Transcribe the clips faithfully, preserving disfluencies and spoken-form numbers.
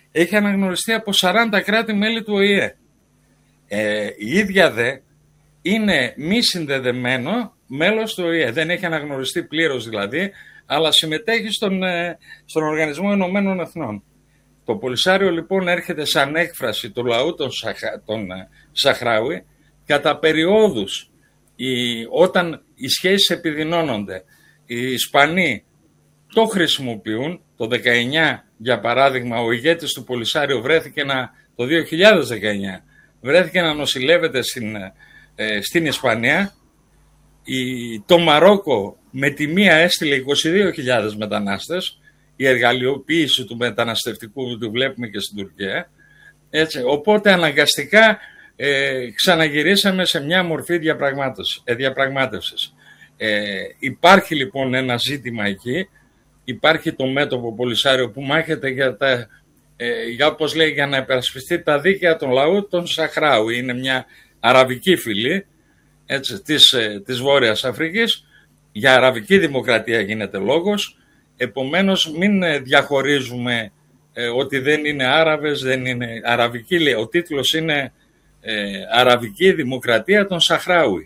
έχει αναγνωριστεί από σαράντα κράτη-μέλη του Ο Η Ε. Ε, η ίδια δε είναι μη συνδεδεμένο μέλος του Ο Η Ε. Δεν έχει αναγνωριστεί πλήρως δηλαδή, αλλά συμμετέχει στον, ε, στον Οργανισμό Ηνωμένων Εθνών. Το Πολυσάριο λοιπόν έρχεται σαν έκφραση του λαού των, Σαχα, των ε, Σαχράουι κατά περιόδους, η, όταν οι σχέσεις επιδεινώνονται. Οι Ισπανοί το χρησιμοποιούν. Το δεκαεννιά, για παράδειγμα, ο ηγέτης του Πολυσάριο βρέθηκε να, το δύο χιλιάδες δεκαεννιά βρέθηκε να νοσηλεύεται στην, ε, στην Ισπανία. Η, το Μαρόκο με τη μία έστειλε είκοσι δύο χιλιάδες μετανάστες. Η εργαλειοποίηση του μεταναστευτικού που το βλέπουμε και στην Τουρκία. Έτσι, οπότε αναγκαστικά ε, ξαναγυρίσαμε σε μια μορφή διαπραγμάτευσης. Ε, διαπραγμάτευσης. Ε, υπάρχει λοιπόν ένα ζήτημα εκεί. Υπάρχει το μέτωπο Πολυσάριο που μάχεται για, τα, ε, για, όπως λέει, για να υπερασπιστεί τα δίκαια των λαού των Σαχράου. Είναι μια αραβική φυλή, έτσι, της, ε, της Βόρειας Αφρικής. Για αραβική δημοκρατία γίνεται λόγος. Επομένως μην ε, διαχωρίζουμε ε, ότι δεν είναι Άραβες, δεν είναι αραβική. Λέει, ο τίτλος είναι ε, Αραβική Δημοκρατία των Σαχράουι.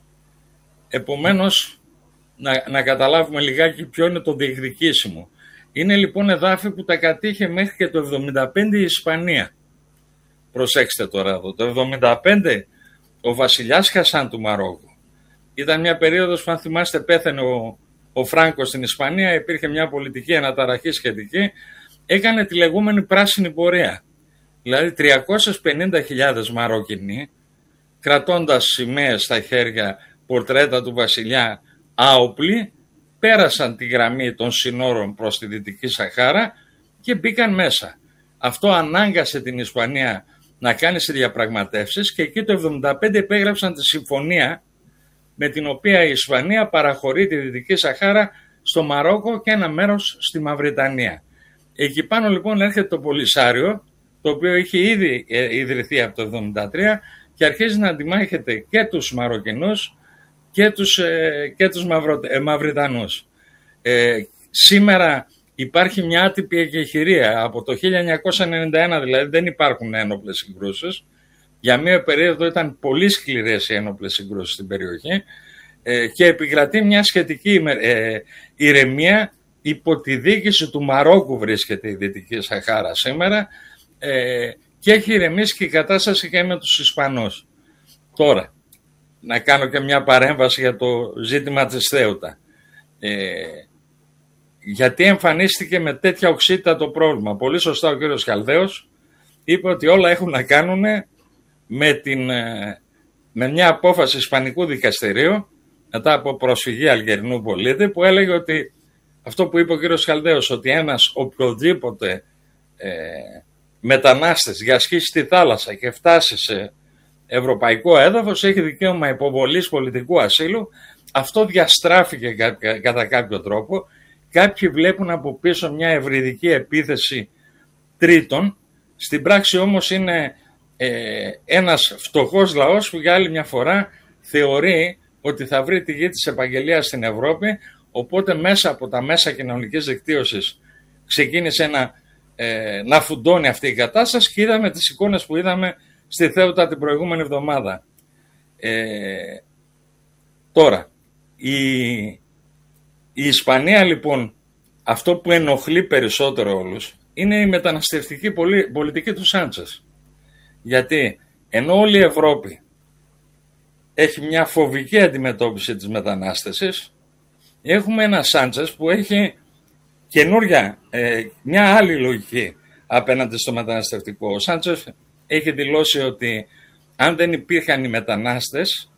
Επομένως, Να, να καταλάβουμε λιγάκι ποιο είναι το διεκδικήσιμο. Είναι λοιπόν εδάφη που τα κατήχε μέχρι και το εβδομήντα πέντε η Ισπανία. Προσέξτε τώρα εδώ. Το εβδομήντα πέντε ο βασιλιάς Χασάν του Μαρόκου. Ήταν μια περίοδος που, αν θυμάστε, πέθανε ο, ο Φράγκο στην Ισπανία, υπήρχε μια πολιτική αναταραχή σχετική. Έκανε τη λεγόμενη πράσινη πορεία. Δηλαδή τριακόσιες πενήντα χιλιάδες Μαροκινοί, κρατώντας σημαίες στα χέρια, πορτρέτα του βασιλιά, άοπλοι, πέρασαν τη γραμμή των συνόρων προς τη Δυτική Σαχάρα και μπήκαν μέσα. Αυτό ανάγκασε την Ισπανία να κάνει διαπραγματεύσεις και εκεί το εβδομήντα πέντε υπέγραψαν τη συμφωνία με την οποία η Ισπανία παραχωρεί τη Δυτική Σαχάρα στο Μαρόκο και ένα μέρος στη Μαυριτανία. Εκεί πάνω λοιπόν έρχεται το Πολυσάριο, το οποίο είχε ήδη ιδρυθεί από το εβδομήντα τρία και αρχίζει να αντιμάχεται και τους Μαροκινούς και τους, και τους Μαυρο, ε, Μαυριτανούς. Ε, σήμερα υπάρχει μια άτυπη εκεχηρία. Από το χίλια εννιακόσια ενενήντα ένα δηλαδή δεν υπάρχουν ένοπλες συγκρούσεις. Για μία περίοδο ήταν πολύ σκληρές οι ένοπλες συγκρούσεις στην περιοχή ε, και επικρατεί μια σχετική ε, ηρεμία. Υπό τη διοίκηση του Μαρόκου βρίσκεται η Δυτική Σαχάρα σήμερα ε, και έχει ηρεμήσει και η κατάσταση και με τους Ισπανούς. Τώρα, να κάνω και μια παρέμβαση για το ζήτημα της Θέουτα. Ε, γιατί εμφανίστηκε με τέτοια οξύτητα το πρόβλημα. Πολύ σωστά ο κύριος Χαλδαίος είπε ότι όλα έχουν να κάνουν με, την, με μια απόφαση Ισπανικού δικαστηρίου μετά από προσφυγή Αλγερινού πολίτη που έλεγε ότι αυτό που είπε ο κύριος Χαλδαίος, ότι ένας οποιοδήποτε ε, μετανάστες διασχίσει τη θάλασσα και φτάσει σε ευρωπαϊκό έδαφος έχει δικαίωμα υποβολής πολιτικού ασύλου. Αυτό διαστράφηκε κατά κάποιο τρόπο. Κάποιοι βλέπουν από πίσω μια ευρυδική επίθεση τρίτων. Στην πράξη όμως είναι ε, ένας φτωχός λαός που για άλλη μια φορά θεωρεί ότι θα βρει τη γη της επαγγελίας στην Ευρώπη, οπότε μέσα από τα μέσα κοινωνικής δικτύωσης ξεκίνησε να, ε, να φουντώνει αυτή η κατάσταση και είδαμε τις εικόνες που είδαμε στη Θέουτα την προηγούμενη εβδομάδα. Ε, τώρα, η, η Ισπανία λοιπόν, αυτό που ενοχλεί περισσότερο όλους είναι η μεταναστευτική πολιτική του Σάντσες. Γιατί ενώ όλη η Ευρώπη έχει μια φοβική αντιμετώπιση της μετανάστευσης, έχουμε ένα Σάντσες που έχει καινούρια, ε, μια άλλη λογική απέναντι στο μεταναστευτικό. Ο Σάντσες έχει δηλώσει ότι αν δεν υπήρχαν οι μετανάστες,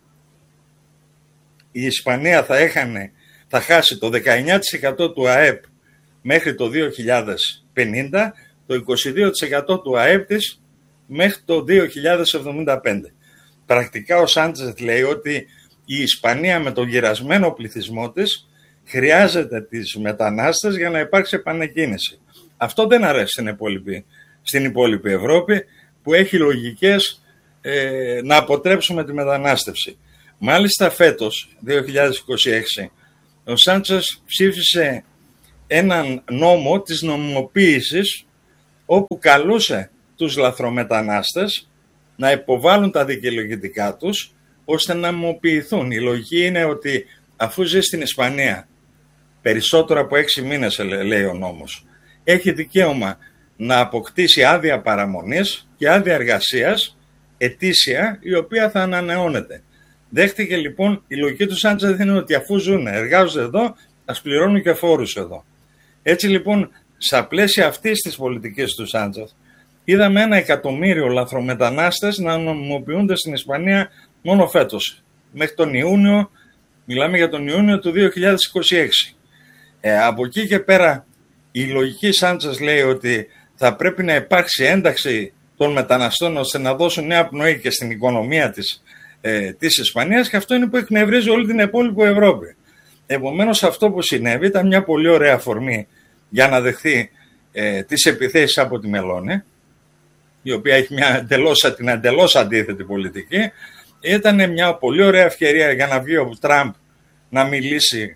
η Ισπανία θα, έχανε, θα χάσει το δεκαεννιά τοις εκατό του ΑΕΠ μέχρι το δύο χιλιάδες πενήντα, το είκοσι δύο τοις εκατό του ΑΕΠ της μέχρι το δύο χιλιάδες εβδομήντα πέντε. Πρακτικά ο Σάντσες λέει ότι η Ισπανία με τον γυρασμένο πληθυσμό της χρειάζεται τις μετανάστες για να υπάρξει επανεκκίνηση. Αυτό δεν αρέσει στην υπόλοιπη, στην υπόλοιπη Ευρώπη, που έχει λογικές ε, να αποτρέψουμε τη μετανάστευση. Μάλιστα φέτος, δύο χιλιάδες είκοσι έξι, ο Σάντσες ψήφισε έναν νόμο της νομιμοποίησης όπου καλούσε τους λαθρομετανάστες να υποβάλουν τα δικαιολογητικά τους, ώστε να νομιμοποιηθούν. Η λογική είναι ότι αφού ζει στην Ισπανία περισσότερο από έξι μήνες, λέει ο νόμος, έχει δικαίωμα να αποκτήσει άδεια παραμονής και άδεια εργασίας ετήσια, η οποία θα ανανεώνεται. Δέχτηκε λοιπόν, η λογική του Σάντσεθ είναι ότι αφού ζουν, εργάζονται εδώ, ας πληρώνουν και φόρους εδώ. Έτσι λοιπόν, στα πλαίσια αυτής της πολιτικής του Σάντσεθ, είδαμε ένα εκατομμύριο λαθρομετανάστες να νομιμοποιούνται στην Ισπανία μόνο φέτος. Μέχρι τον Ιούνιο, μιλάμε για τον Ιούνιο του δύο χιλιάδες είκοσι έξι. Ε, από εκεί και πέρα η λογική Σάντσεθ λέει ότι θα πρέπει να υπάρξει ένταξη των μεταναστών ώστε να δώσουν νέα πνοή και στην οικονομία της, ε, της Ισπανίας, και αυτό είναι που εκνευρίζει όλη την υπόλοιπη Ευρώπη. Επομένως αυτό που συνέβη ήταν μια πολύ ωραία αφορμή για να δεχθεί ε, τις επιθέσεις από τη Μελώνη, η οποία έχει μια εντελώς, την εντελώς αντίθετη πολιτική. Ήταν μια πολύ ωραία ευκαιρία για να βγει ο Τραμπ να μιλήσει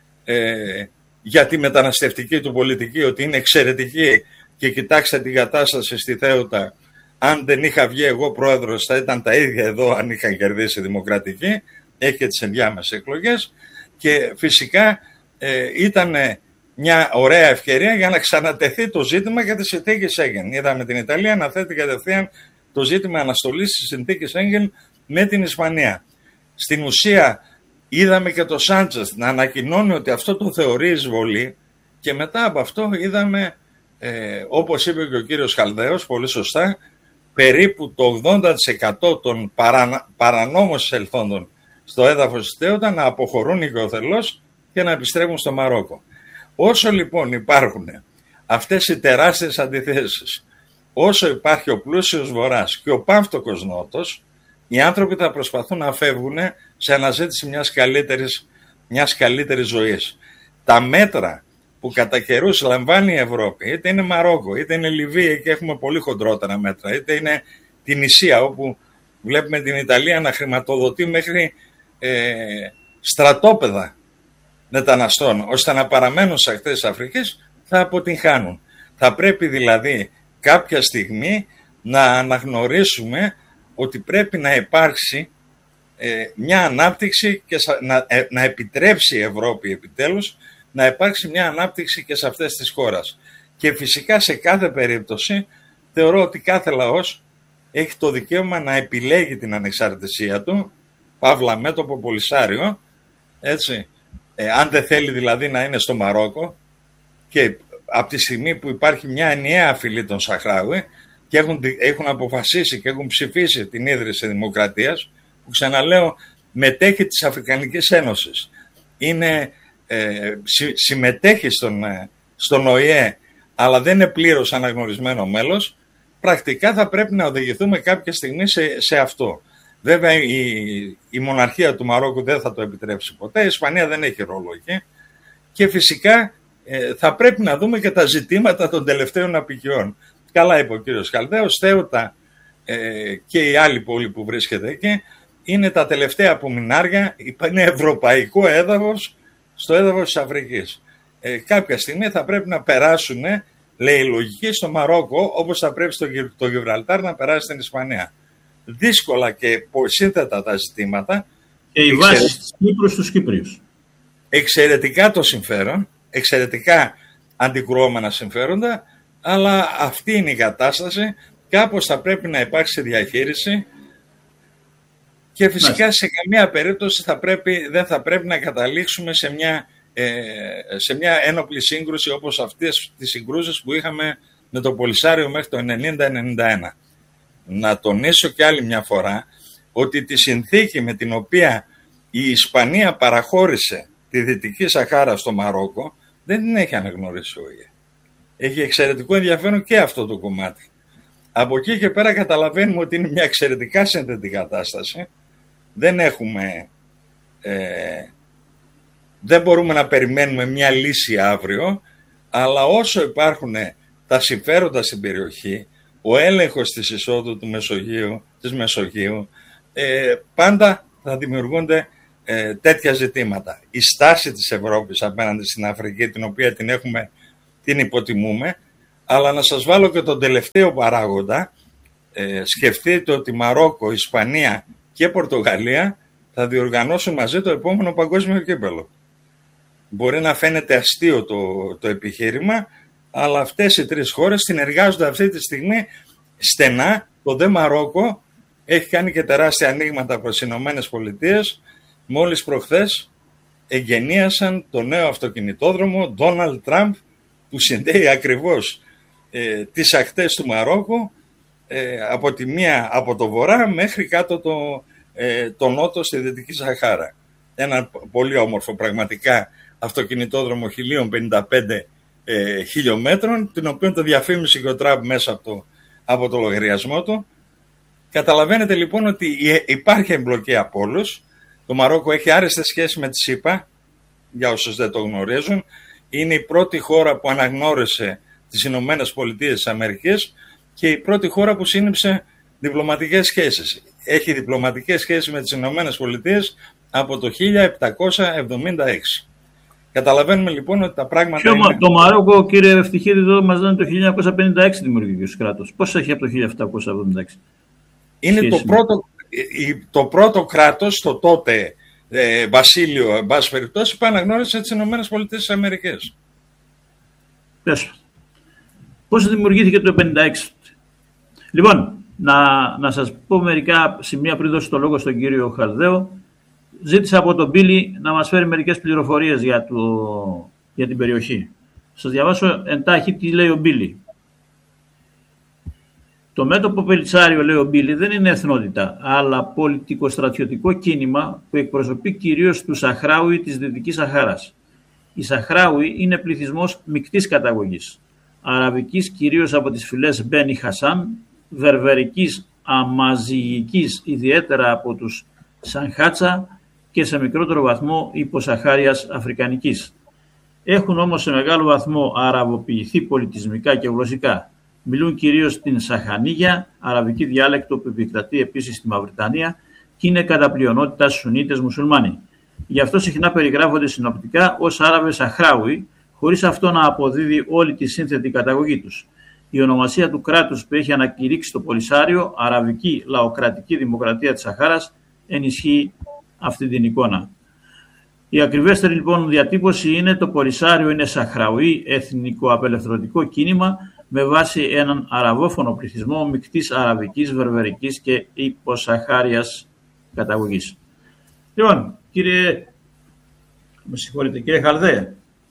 ε, για τη μεταναστευτική του πολιτική, ότι είναι εξαιρετική και κοιτάξτε την κατάσταση στη Θέουτα. Αν δεν είχα βγει εγώ πρόεδρος θα ήταν τα ίδια εδώ αν είχα κερδίσει δημοκρατική. Έχει και τις ενδιάμεσες εκλογές και φυσικά ε, ήταν μια ωραία ευκαιρία για να ξανατεθεί το ζήτημα για τη συνθήκη Σέγγεν. Είδαμε την Ιταλία να θέτει κατευθείαν το ζήτημα αναστολής της συνθήκης Σέγγεν με την Ισπανία. Στην ουσία είδαμε και το Σάντσεθ να ανακοινώνει ότι αυτό το θεωρεί εισβολή, και μετά από αυτό είδαμε, ε, όπως είπε και ο κύριος Χαλδαίος πολύ σωστά, περίπου το ογδόντα τοις εκατό των παρα, παρανόμως εισελθόντων στο έδαφος της Θέουτα να αποχωρούν οικειοθελώς και να επιστρέφουν στο Μαρόκο. Όσο λοιπόν υπάρχουν αυτές οι τεράστιες αντιθέσεις, όσο υπάρχει ο πλούσιος Βορράς και ο πάμφτωκος Νότος, οι άνθρωποι θα προσπαθούν να φεύγουν σε αναζήτηση μιας καλύτερης, μιας καλύτερης ζωής. Τα μέτρα που κατά καιρούς λαμβάνει η Ευρώπη, είτε είναι Μαρόκο, είτε είναι Λιβύη, και έχουμε πολύ χοντρότερα μέτρα, είτε είναι την Ισία, όπου βλέπουμε την Ιταλία να χρηματοδοτεί μέχρι ε, στρατόπεδα μεταναστών, ώστε να παραμένουν σε ακτές της Αφρικής, θα αποτυγχάνουν. Θα πρέπει δηλαδή κάποια στιγμή να αναγνωρίσουμε ότι πρέπει να υπάρξει ε, μια ανάπτυξη και να, ε, να επιτρέψει η Ευρώπη επιτέλους να υπάρξει μια ανάπτυξη και σε αυτές τις χώρες. Και φυσικά σε κάθε περίπτωση θεωρώ ότι κάθε λαός έχει το δικαίωμα να επιλέγει την ανεξαρτησία του, παύλα μέτωπο Πολυσάριο, έτσι, ε, αν δεν θέλει δηλαδή να είναι στο Μαρόκο, και από τη στιγμή που υπάρχει μια ενιαία φυλή των Σαχράουι και έχουν, έχουν αποφασίσει και έχουν ψηφίσει την ίδρυση δημοκρατίας, που ξαναλέω μετέχει της Αφρικανικής Ένωσης, είναι, ε, συ, συμμετέχει στον, στον Ο Η Ε, αλλά δεν είναι πλήρως αναγνωρισμένο μέλος, πρακτικά θα πρέπει να οδηγηθούμε κάποια στιγμή σε, σε αυτό. Βέβαια η, η μοναρχία του Μαρόκου δεν θα το επιτρέψει ποτέ, η Ισπανία δεν έχει ρόλο εκεί, και φυσικά ε, θα πρέπει να δούμε και τα ζητήματα των τελευταίων απικιών. Καλά είπε ο κύριος Χαλδαίος, Θέουτα ε, και η άλλη πόλη που βρίσκεται εκεί είναι τα τελευταία απομεινάρια, είναι ευρωπαϊκό έδαφος στο έδαφος της Αφρικής. Ε, κάποια στιγμή θα πρέπει να περάσουν, λέει η λογική, στο Μαρόκο, όπως θα πρέπει στο, το Γιβραλτάρ να περάσει στην Ισπανία. Δύσκολα και σύνθετα τα ζητήματα. Και η βάση Εξαιρε... της Κύπρου στους Κύπριους. Εξαιρετικά το συμφέρον, εξαιρετικά αντικρουόμενα συμφέροντα, αλλά αυτή είναι η κατάσταση. Κάπως θα πρέπει να υπάρξει διαχείριση και φυσικά σε καμία περίπτωση θα πρέπει, δεν θα πρέπει να καταλήξουμε σε μια, ε, σε μια ένοπλη σύγκρουση όπως αυτές τις συγκρούσεις που είχαμε με το Πολυσάριο μέχρι το ενενήντα ενενήντα ένα. Να τονίσω και άλλη μια φορά ότι τη συνθήκη με την οποία η Ισπανία παραχώρησε τη Δυτική Σαχάρα στο Μαρόκο δεν την έχει αναγνωρίσει ο Ο Η Ε. Έχει εξαιρετικό ενδιαφέρον και αυτό το κομμάτι. Από εκεί και πέρα καταλαβαίνουμε ότι είναι μια εξαιρετικά συνθετική κατάσταση. Δεν έχουμε, ε, δεν μπορούμε να περιμένουμε μια λύση αύριο, αλλά όσο υπάρχουν τα συμφέροντα στην περιοχή, ο έλεγχος της εισόδου του Μεσογείου, της Μεσογείου, ε, πάντα θα δημιουργούνται ε, τέτοια ζητήματα. Η στάση της Ευρώπης απέναντι στην Αφρική, την οποία την έχουμε, την υποτιμούμε, Αλλά να σας βάλω και τον τελευταίο παράγοντα. Ε, σκεφτείτε ότι Μαρόκο, Ισπανία και Πορτογαλία θα διοργανώσουν μαζί το επόμενο παγκόσμιο κύπελλο. Μπορεί να φαίνεται αστείο το, το επιχείρημα, αλλά αυτές οι τρεις χώρες συνεργάζονται αυτή τη στιγμή στενά. Το δε Μαρόκο έχει κάνει και τεράστια ανοίγματα προς τις Ηνωμένες Πολιτείες. Μόλις προχθές εγκαινίασαν το νέο αυτοκινητόδρομο Donald Trump, που συνδέει ακριβώς ε, τις ακτές του Μαρόκου ε, από τη μία από το βορρά μέχρι κάτω το, ε, το νότο στη Δυτική Σαχάρα. Ένα πολύ όμορφο πραγματικά αυτοκινητόδρομο χίλια πενήντα πέντε ε, χιλιόμετρων, την οποία το διαφήμισε και ο Τραμπ μέσα από το, από το λογαριασμό του. Καταλαβαίνετε λοιπόν ότι υπάρχει εμπλοκή από όλους. Το Μαρόκο έχει άρεστες σχέσεις με τη ΣΥΠΑ, για όσους δεν το γνωρίζουν. Είναι η πρώτη χώρα που αναγνώρισε τις Ηνωμένες Πολιτείες της Αμερικής και η πρώτη χώρα που σύνυψε διπλωματικές σχέσεις. Έχει διπλωματικές σχέσεις με τις Ηνωμένες Πολιτείες από το χίλια επτακόσια εβδομήντα έξι. Καταλαβαίνουμε λοιπόν ότι τα πράγματα. Ποιο, είναι... Το Μαρόκο, κύριε Ευτυχίδη, εδώ μας λένε το χίλια εννιακόσια πενήντα έξι δημιουργήθηκε ως κράτος. Πώς έχει από το χίλια επτακόσια εβδομήντα έξι? Είναι το πρώτο, το πρώτο κράτος, το τότε ε, βασίλειο, εν πάση περιπτώσει, που αναγνώρισε τις Ηνωμένες Πολιτείες της Αμερικής. Πες. Πώς δημιουργήθηκε το πενήντα έξι? Λοιπόν, να, να σας πω μερικά σημεία πριν δώσω το λόγο στον κύριο Χαλδαίο. Ζήτησα από τον Μπίλι να μας φέρει μερικές πληροφορίες για, το, για την περιοχή. Σας διαβάσω εντάχει τι λέει ο Μπίλι. Το μέτωπο Πελιτσάριο, λέει ο Μπίλι, δεν είναι εθνότητα, αλλά πολιτικο-στρατιωτικό κίνημα που εκπροσωπεί κυρίως τους Σαχράουι της Δυτικής Σαχάρας. Οι Σαχράουι είναι πληθυσμός μεικτής καταγωγής, αραβικής κυρίως από τις φυλές Μπένι Χασάν, βερβερικής αμαζιγικής ιδιαίτερα από τους Σανχάτσα και σε μικρότερο βαθμό υποσαχάριας αφρικανικής. Έχουν όμως σε μεγάλο βαθμό αραβοποιηθεί πολιτισμικά και γλωσσικά. Μιλούν κυρίως την Σαχανίγια, αραβική διάλεκτο που επικρατεί επίσης στη Μαυριτανία και είναι κατά πλειονότητα Σουνίτες μουσουλμάνοι. Γι' αυτό συχνά περιγράφονται συνοπτικά ως Άραβες Σαχράουι, χωρίς αυτό να αποδίδει όλη τη σύνθετη καταγωγή τους. Η ονομασία του κράτους που έχει ανακηρύξει το Πολυσάριο, Αραβική Λαοκρατική Δημοκρατία της Σαχάρας, ενισχύει αυτή την εικόνα. Η ακριβέστερη λοιπόν διατύπωση είναι: το Πολυσάριο είναι Σαχραουί εθνικο-απελευθερωτικό κίνημα με βάση έναν αραβόφωνο πληθυσμό μεικτής αραβικής, βερβερικής και υποσαχάριας καταγωγής. Λοιπόν, κύριε, με συγχωρείτε, κύριε Χαλδέ.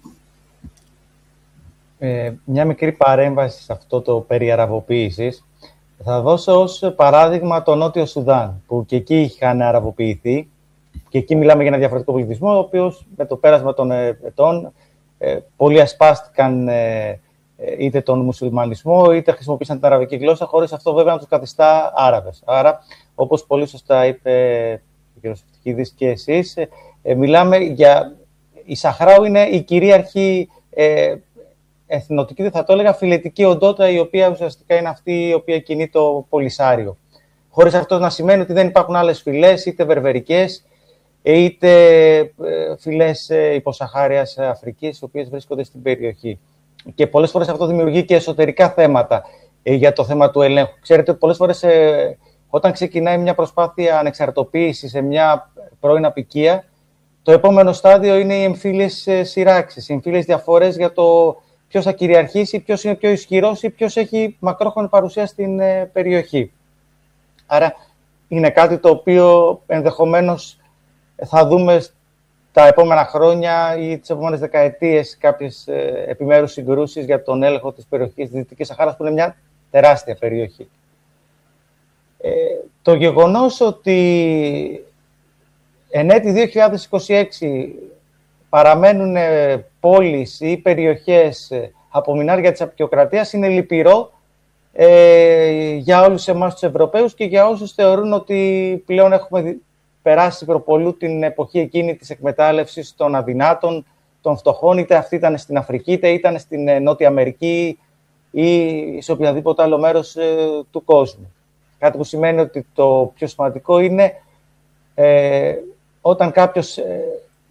Ε, μια μικρή παρέμβαση σε αυτό το περί αραβοποίησης. Θα δώσω ως παράδειγμα το Νότιο Σουδάν, που και εκεί είχαν αραβοποιηθεί και εκεί μιλάμε για ένα διαφορετικό πληθυσμό, ο οποίος με το πέρασμα των ετών ε, πολλοί ασπάστηκαν ε, είτε τον μουσουλμανισμό είτε χρησιμοποίησαν την αραβική γλώσσα, χωρίς αυτό βέβαια να τους καθιστά Άραβες. Άρα, όπως πολύ σωστά είπε ο κ. Ευτυχίδης και εσείς, ε, μιλάμε για... Η Σαχράου είναι η κυρίαρχη ε, εθνοτική, δεν θα το έλεγα, φιλετική οντότητα, η οποία ουσιαστικά είναι αυτή η οποία κινεί το Πολυσάριο. Χωρίς αυτό να σημαίνει ότι δεν υπάρχουν άλλες φυλές, είτε βερβερικές, είτε φυλές υποσαχάριας Αφρικής, οι οποίες βρίσκονται στην περιοχή. Και πολλές φορές αυτό δημιουργεί και εσωτερικά θέματα για το θέμα του ελέγχου. Ξέρετε, πολλές φορές όταν ξεκινάει μια προσπάθεια ανεξαρτοποίησης σε μια πρώην απικία, το επόμενο στάδιο είναι οι εμφύλιες σειράξεις, οι εμφύλιες διαφορές για το ποιος θα κυριαρχήσει, ποιος είναι πιο ισχυρός ή ποιος έχει μακρόχρονη παρουσία στην περιοχή. Άρα είναι κάτι το οποίο ενδεχομένως θα δούμε τα επόμενα χρόνια ή τις επόμενες δεκαετίες κάποιες επιμέρους συγκρούσεις για τον έλεγχο της περιοχής της Δυτικής Σαχάρας, που είναι μια τεράστια περιοχή. Ε, το γεγονός ότι εν έτη δύο χιλιάδες είκοσι έξι παραμένουν πόλεις ή περιοχές απομεινάρια της αποικιοκρατίας είναι λυπηρό ε, για όλους εμάς τους Ευρωπαίους και για όσους θεωρούν ότι πλέον έχουμε περάσει προπολού την εποχή εκείνη της εκμετάλλευσης των αδυνάτων, των φτωχών, είτε αυτή ήταν στην Αφρική, είτε ήταν στην Νότια Αμερική ή σε οποιαδήποτε άλλο μέρος ε, του κόσμου. Κάτι που σημαίνει ότι το πιο σημαντικό είναι ε, όταν κάποιος ε,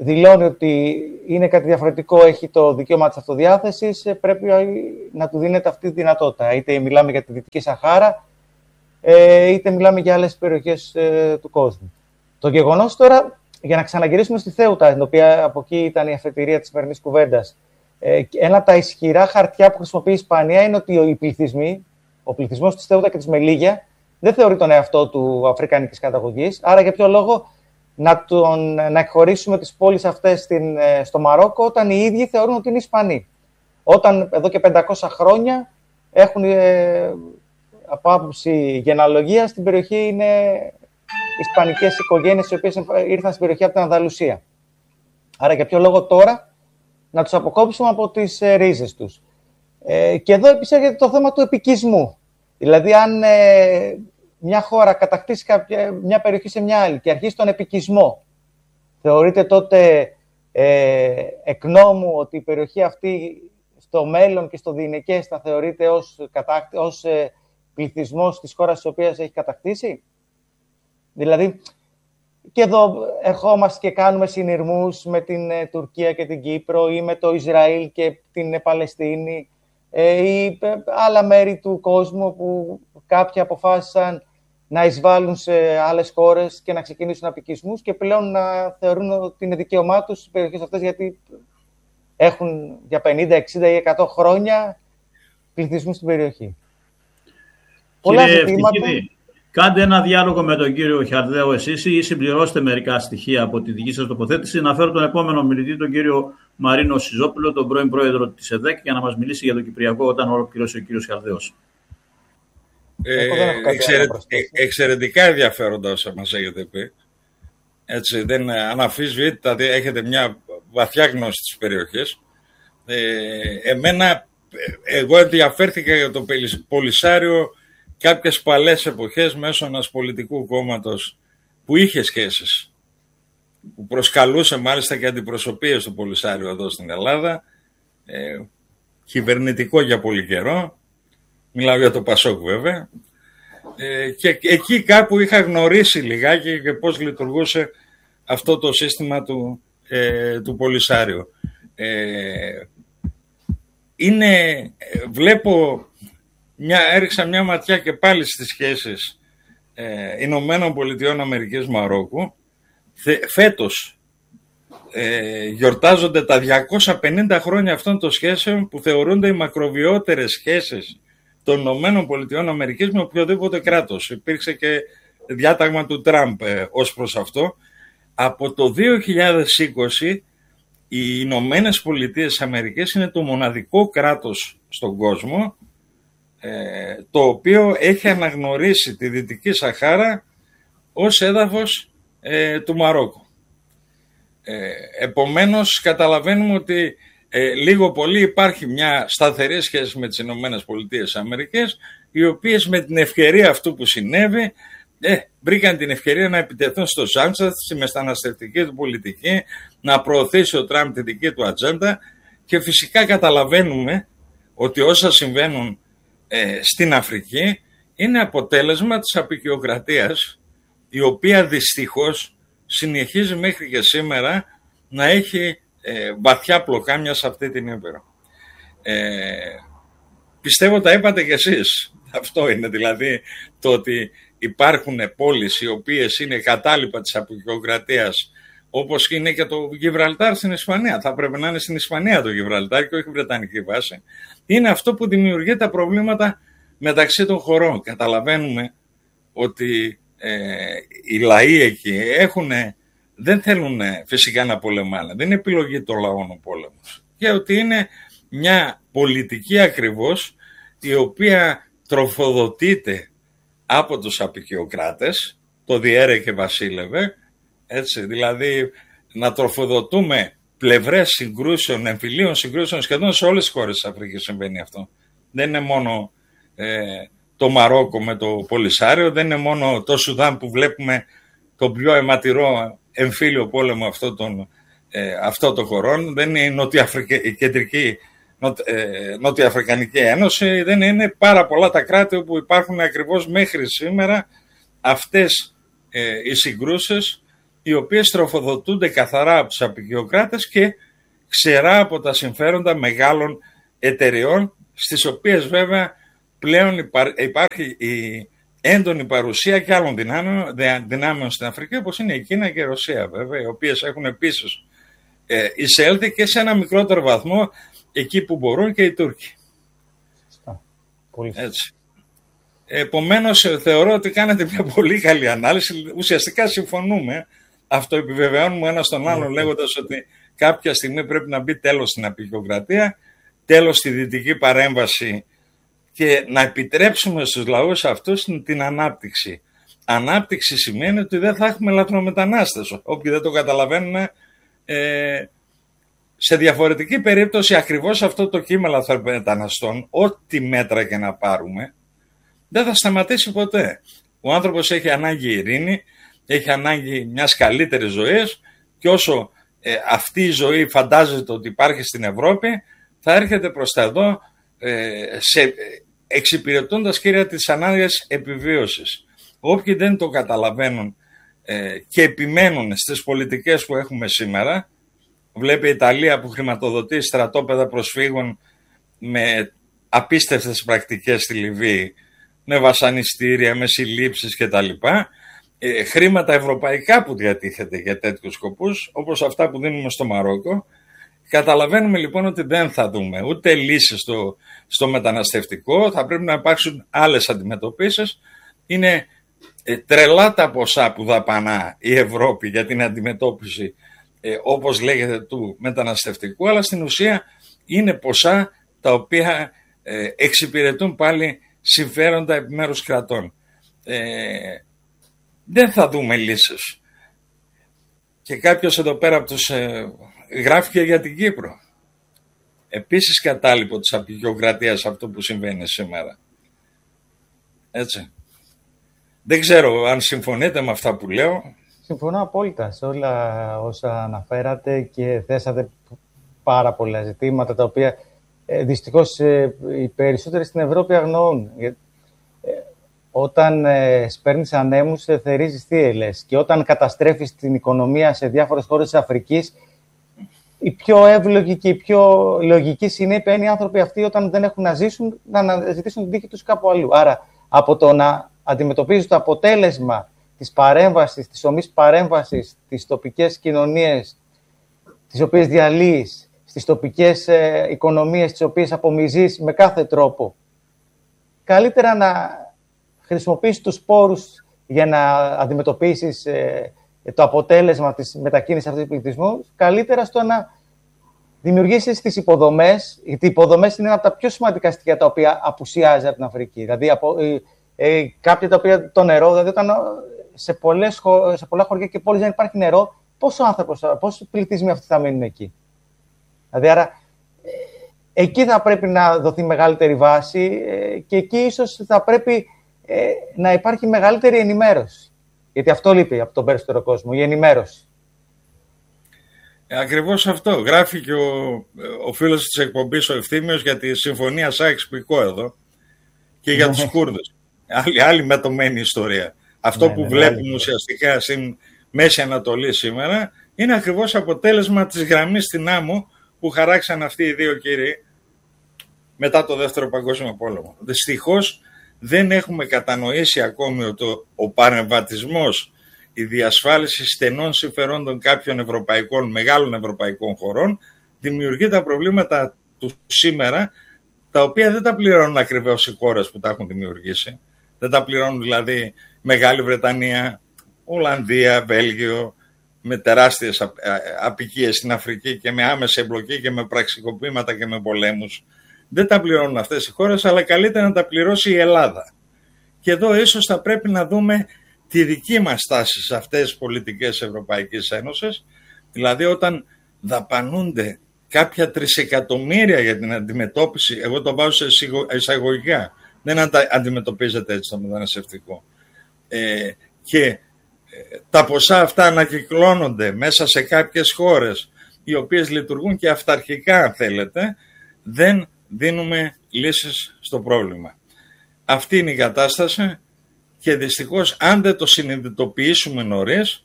δηλώνει ότι είναι κάτι διαφορετικό, έχει το δικαίωμα της αυτοδιάθεσης, πρέπει να του δίνεται αυτή τη δυνατότητα. Είτε μιλάμε για τη Δυτική Σαχάρα, είτε μιλάμε για άλλες περιοχές του κόσμου. Το γεγονός τώρα, για να ξαναγυρίσουμε στη Θέουτα, την οποία από εκεί ήταν η αφετηρία της σημερινής κουβέντας, ένα από τα ισχυρά χαρτιά που χρησιμοποιεί η Ισπανία είναι ότι οι πληθυσμοί, ο πληθυσμός της Θέουτα και της Μελίγια δεν θεωρεί τον εαυτό του αφρικανικής καταγωγής. Άρα, για ποιο λόγο να, τον, να εκχωρήσουμε τις πόλεις αυτές στην, στο Μαρόκο, όταν οι ίδιοι θεωρούν ότι είναι Ισπανοί. Όταν εδώ και πεντακόσια χρόνια έχουν, ε, από άποψη γενεαλογίας, στην περιοχή είναι ισπανικές οικογένειες οι οποίες ήρθαν στην περιοχή από την Ανδαλουσία. Άρα, για ποιο λόγο τώρα να τους αποκόψουμε από τις ε, ρίζες τους. Ε, και εδώ επισέρχεται το θέμα του επικισμού. Δηλαδή, αν ε, μια χώρα κατακτήσει κάποια, μια περιοχή σε μια άλλη και αρχίσει τον επικισμό, θεωρείται τότε ε, εκ νόμου ότι η περιοχή αυτή στο μέλλον και στο διηνεκές θα θεωρείται ως, κατάκτη, ως ε, πληθυσμός της χώρας της οποίας έχει κατακτήσει. Δηλαδή, και εδώ ερχόμαστε και κάνουμε συνειρμούς με την ε, Τουρκία και την Κύπρο ή με το Ισραήλ και την ε, Παλαιστίνη ε, ή ε, άλλα μέρη του κόσμου που κάποιοι αποφάσισαν να εισβάλλουν σε άλλες χώρες και να ξεκινήσουν απικισμούς και πλέον να θεωρούν ότι είναι δικαίωμά τους στις περιοχές αυτές, γιατί έχουν για πενήντα, εξήντα ή εκατό χρόνια πληθυσμού στην περιοχή. Πολλά ζητήματα. Κάντε ένα διάλογο με τον κύριο Χαρδαίο εσείς ή συμπληρώστε μερικά στοιχεία από τη δική σας τοποθέτηση. Να φέρω τον επόμενο μιλητή, τον κύριο Μαρίνο Σιζόπουλο, τον πρώην πρόεδρο της ΕΔΕΚ, για να μας μιλήσει για το Κυπριακό όταν ολοκληρώσει ο κύριος Χαρδαίος. Ε, εξαιρε, εξαιρετικά ενδιαφέροντα όσα μας έχετε πει. Έτσι, δεν αναφυσβήτητα, έχετε μια βαθιά γνώση της περιοχής. Ε, εμένα, εγώ ενδιαφέρθηκα για το Πολυσάριο κάποιες παλές εποχές μέσω ενός πολιτικού κόμματος που είχε σχέσεις, που προσκαλούσε μάλιστα και αντιπροσωπείες του Πολυσάριου εδώ στην Ελλάδα, ε, κυβερνητικό για πολύ καιρό. Μιλάω για το Πασόκ βέβαια. Ε, και εκεί κάπου είχα γνωρίσει λιγάκι και πώς λειτουργούσε αυτό το σύστημα του, ε, του Πολυσάριου. Ε, είναι, βλέπω, μια, έριξα μια ματιά και πάλι στις σχέσεις ε, Ηνωμένων Πολιτειών Αμερικής Μαρόκου. Θε, φέτος ε, γιορτάζονται τα διακόσια πενήντα χρόνια αυτών των σχέσεων που θεωρούνται οι μακροβιότερες σχέσεις των Ηνωμένων Πολιτειών Αμερικής με οποιοδήποτε κράτος. Υπήρξε και διάταγμα του Τραμπ ε, ως προς αυτό. Από το δύο χιλιάδες είκοσι οι Ηνωμένες Πολιτείες Αμερικής είναι το μοναδικό κράτος στον κόσμο ε, το οποίο έχει αναγνωρίσει τη Δυτική Σαχάρα ως έδαφος ε, του Μαρόκου. Ε, επομένως καταλαβαίνουμε ότι Ε, λίγο πολύ υπάρχει μια σταθερή σχέση με τις Ηνωμένες Πολιτείες Αμερικής, οι οποίες με την ευκαιρία αυτού που συνέβη ε, βρήκαν την ευκαιρία να επιτεθούν στο Σάντσεθ, στη μεταναστευτική του πολιτική, να προωθήσει ο Τραμπ τη δική του ατζέντα και φυσικά καταλαβαίνουμε ότι όσα συμβαίνουν ε, στην Αφρική είναι αποτέλεσμα της αποικιοκρατίας, η οποία δυστυχώς συνεχίζει μέχρι και σήμερα να έχει Ε, βαθιά πλοκάμια σε αυτή την Ήπειρο. Ε, πιστεύω τα είπατε κι εσείς. Αυτό είναι δηλαδή το ότι υπάρχουν πόλεις οι οποίες είναι κατάλοιπα της αποικιοκρατίας, όπως είναι και το Γιβραλτάρ στην Ισπανία. Θα πρέπει να είναι στην Ισπανία το Γιβραλτάρ και όχι βρετανική βάση. Είναι αυτό που δημιουργεί τα προβλήματα μεταξύ των χωρών. Καταλαβαίνουμε ότι ε, οι λαοί εκεί έχουν... δεν θέλουν φυσικά να πολεμάνε. Δεν είναι επιλογή των λαών ο πόλεμος. Και ότι είναι μια πολιτική ακριβώς η οποία τροφοδοτείται από τους αποικιοκράτες, το διέρε και βασίλευε, έτσι, δηλαδή να τροφοδοτούμε πλευρές συγκρούσεων, εμφυλίων συγκρούσεων σχεδόν σε όλες τις χώρες της Αφρικής συμβαίνει αυτό. Δεν είναι μόνο ε, το Μαρόκο με το Πολυσάριο, δεν είναι μόνο το Σουδάν που βλέπουμε το πιο αιματηρό εμφύλιο πόλεμο αυτό των, ε, αυτό των χωρών, δεν είναι η, Νοτιοαφρικα... η κεντρική νο... ε, Νοτιοαφρικανική Ένωση, δεν είναι πάρα πολλά τα κράτη όπου υπάρχουν ακριβώς μέχρι σήμερα αυτές ε, οι συγκρούσεις οι οποίες τροφοδοτούνται καθαρά από τους αποικιοκράτες και ξερά από τα συμφέροντα μεγάλων εταιριών, στις οποίες βέβαια πλέον υπάρχει η έντονη παρουσία και άλλων δυνάμεων, δυνάμεων στην Αφρική, όπως είναι η Κίνα και η Ρωσία βέβαια, οι οποίες έχουν επίσης ε, εισέλθει και σε ένα μικρότερο βαθμό εκεί που μπορούν και οι Τούρκοι. Πολύ. Έτσι. Επομένως θεωρώ ότι κάνετε μια πολύ καλή ανάλυση. Ουσιαστικά συμφωνούμε. Αυτό επιβεβαιώνουμε ένας τον άλλον mm. λέγοντας ότι κάποια στιγμή πρέπει να μπει τέλος στην αποικιοκρατία, τέλος στη δυτική παρέμβαση και να επιτρέψουμε στους λαούς αυτούς την ανάπτυξη. Ανάπτυξη σημαίνει ότι δεν θα έχουμε λαθρομετανάστες. Όποιοι δεν το καταλαβαίνουν, ε, σε διαφορετική περίπτωση ακριβώς αυτό το κύμα λαθρομεταναστών, ό,τι μέτρα και να πάρουμε, δεν θα σταματήσει ποτέ. Ο άνθρωπος έχει ανάγκη ειρήνη, έχει ανάγκη μιας καλύτερης ζωής και όσο ε, αυτή η ζωή φαντάζεται ότι υπάρχει στην Ευρώπη, θα έρχεται προς τα εδώ ε, σε, εξυπηρετώντας κύρια τις ανάγκες επιβίωσης. Όποιοι δεν το καταλαβαίνουν ε, και επιμένουν στις πολιτικές που έχουμε σήμερα, βλέπει η Ιταλία που χρηματοδοτεί στρατόπεδα προσφύγων με απίστευτες πρακτικές στη Λιβύη, με βασανιστήρια, με συλλήψεις κτλ. Ε, χρήματα ευρωπαϊκά που διατίθεται για τέτοιους σκοπούς, όπως αυτά που δίνουμε στο Μαρόκο. Καταλαβαίνουμε λοιπόν ότι δεν θα δούμε ούτε λύσεις στο, στο μεταναστευτικό, θα πρέπει να υπάρξουν άλλες αντιμετωπίσεις. Είναι ε, τρελά τα ποσά που δαπανά η Ευρώπη για την αντιμετώπιση, ε, όπως λέγεται, του μεταναστευτικού, αλλά στην ουσία είναι ποσά τα οποία ε, εξυπηρετούν πάλι συμφέροντα επιμέρους κρατών. Ε, δεν θα δούμε λύσεις. Και κάποιος εδώ πέρα από τους ε, γράφει και για την Κύπρο. Επίσης κατάλοιπο της αποικιοκρατίας αυτό που συμβαίνει σήμερα. Έτσι. Δεν ξέρω αν συμφωνείτε με αυτά που λέω. Συμφωνώ απόλυτα σε όλα όσα αναφέρατε και θέσατε πάρα πολλά ζητήματα τα οποία ε, δυστυχώς ε, οι περισσότεροι στην Ευρώπη αγνοούν. Ε, όταν ε, σπέρνεις ανέμους, ε, θερίζεις θύελλες, και όταν καταστρέφεις την οικονομία σε διάφορες χώρες της Αφρικής, η πιο εύλογη και η πιο λογική συνέπεια είναι οι άνθρωποι αυτοί, όταν δεν έχουν να ζήσουν, να αναζητήσουν την τύχη τους κάπου αλλού. Άρα, από το να αντιμετωπίζεις το αποτέλεσμα της παρέμβασης, της ομής παρέμβασης στις τοπικές κοινωνίες, τις οποίες διαλύεις, στις τοπικές ε, οικονομίες, τις οποίες απομυζείς με κάθε τρόπο, καλύτερα να χρησιμοποιήσεις τους πόρους για να αντιμετωπίσεις ε, το αποτέλεσμα της μετακίνησης αυτού του πληθυσμού, καλύτερα στο να δημιουργήσεις τις υποδομές, γιατί οι υποδομές είναι ένα από τα πιο σημαντικά στοιχεία τα οποία απουσιάζει από την Αφρική. Δηλαδή, από, ε, ε, κάποια τα οποία το νερό, δηλαδή όταν σε, πολλές, σε πολλά χωριά και πόλεις δεν υπάρχει νερό, πόσο άνθρωπος, πόσοι πληθυσμοί αυτοί θα μείνουν εκεί. Δηλαδή, άρα, ε, εκεί θα πρέπει να δοθεί μεγαλύτερη βάση ε, και εκεί ίσως θα πρέπει ε, να υπάρχει μεγαλύτερη ενημέρωση. Γιατί αυτό λείπει από τον περισσότερο κόσμο, η ενημέρωση. Ε, ακριβώς αυτό. Γράφει και ο, ο φίλος της εκπομπής, ο Ευθύμιος, για τη Συμφωνία Σάιξ-Πικό εδώ και για τους Κούρδους. Άλλη, άλλη μετωμένη ιστορία. Αυτό ναι, που ναι, βλέπουμε ναι, ουσιαστικά στην Μέση Ανατολή σήμερα είναι ακριβώς αποτέλεσμα της γραμμής στην άμμο που χαράξαν αυτοί οι δύο κύριοι μετά το Δεύτερο Παγκόσμιο Πόλεμο. Δυστυχώς δεν έχουμε κατανοήσει ακόμη ότι ο, ο παρεμβατισμός, η διασφάλιση στενών συμφερόντων κάποιων ευρωπαϊκών, μεγάλων ευρωπαϊκών χωρών δημιουργεί τα προβλήματα του σήμερα, τα οποία δεν τα πληρώνουν ακριβώς οι χώρες που τα έχουν δημιουργήσει. Δεν τα πληρώνουν δηλαδή Μεγάλη Βρετανία, Ολλανδία, Βέλγιο, με τεράστιες απικίες στην Αφρική και με άμεση εμπλοκή και με πραξικοπήματα και με πολέμους. Δεν τα πληρώνουν αυτές οι χώρες, αλλά καλύτερα να τα πληρώσει η Ελλάδα. Και εδώ ίσως θα πρέπει να δούμε τη δική μας στάση σε αυτές τις πολιτικές Ευρωπαϊκής Ένωσης, δηλαδή όταν δαπανούνται κάποια τρισεκατομμύρια για την αντιμετώπιση, εγώ το βάζω σε εισαγωγικά, δεν αντιμετωπίζεται έτσι το μεταναστευτικό. Ε, και ε, τα ποσά αυτά ανακυκλώνονται μέσα σε κάποιες χώρες, οι οποίες λειτουργούν και αυταρχικά, αν θέλετε, δεν δίνουμε λύσεις στο πρόβλημα. Αυτή είναι η κατάσταση και δυστυχώς αν δεν το συνειδητοποιήσουμε νωρίς,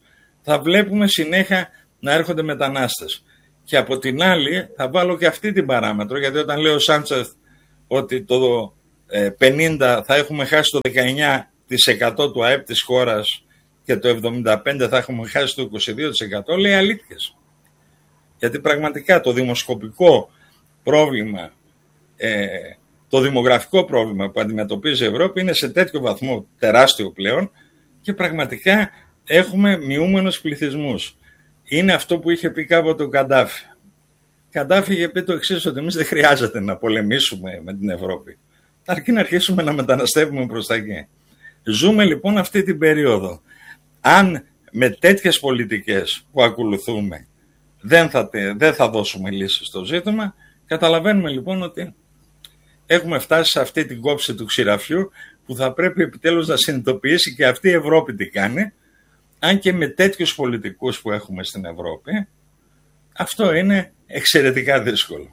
θα βλέπουμε συνέχεια να έρχονται μετανάστες. Και από την άλλη θα βάλω και αυτή την παράμετρο, γιατί όταν λέει ο Σάντσεθ ότι το πενήντα θα έχουμε χάσει το δεκαεννιά τοις εκατό του ΑΕΠ της χώρας και το εβδομήντα πέντε τοις εκατό θα έχουμε χάσει το είκοσι δύο τοις εκατό, λέει αλήθειες. Γιατί πραγματικά το δημοσκοπικό πρόβλημα, ε, το δημογραφικό πρόβλημα που αντιμετωπίζει η Ευρώπη είναι σε τέτοιο βαθμό τεράστιο πλέον και πραγματικά έχουμε μειούμενους πληθυσμούς. Είναι αυτό που είχε πει κάποτε ο Καντάφη. Καντάφη είχε πει το εξής, ότι εμείς δεν χρειάζεται να πολεμήσουμε με την Ευρώπη. Αρκεί να αρχίσουμε να μεταναστεύουμε προς τα εκεί. Ζούμε λοιπόν αυτή την περίοδο. Αν με τέτοιες πολιτικές που ακολουθούμε δεν θα, δεν θα δώσουμε λύσεις στο ζήτημα, καταλαβαίνουμε λοιπόν ότι έχουμε φτάσει σε αυτή την κόψη του ξηραφιού που θα πρέπει επιτέλους να συνειδητοποιήσει και αυτή η Ευρώπη τι κάνει, αν και με τέτοιους πολιτικούς που έχουμε στην Ευρώπη, αυτό είναι εξαιρετικά δύσκολο.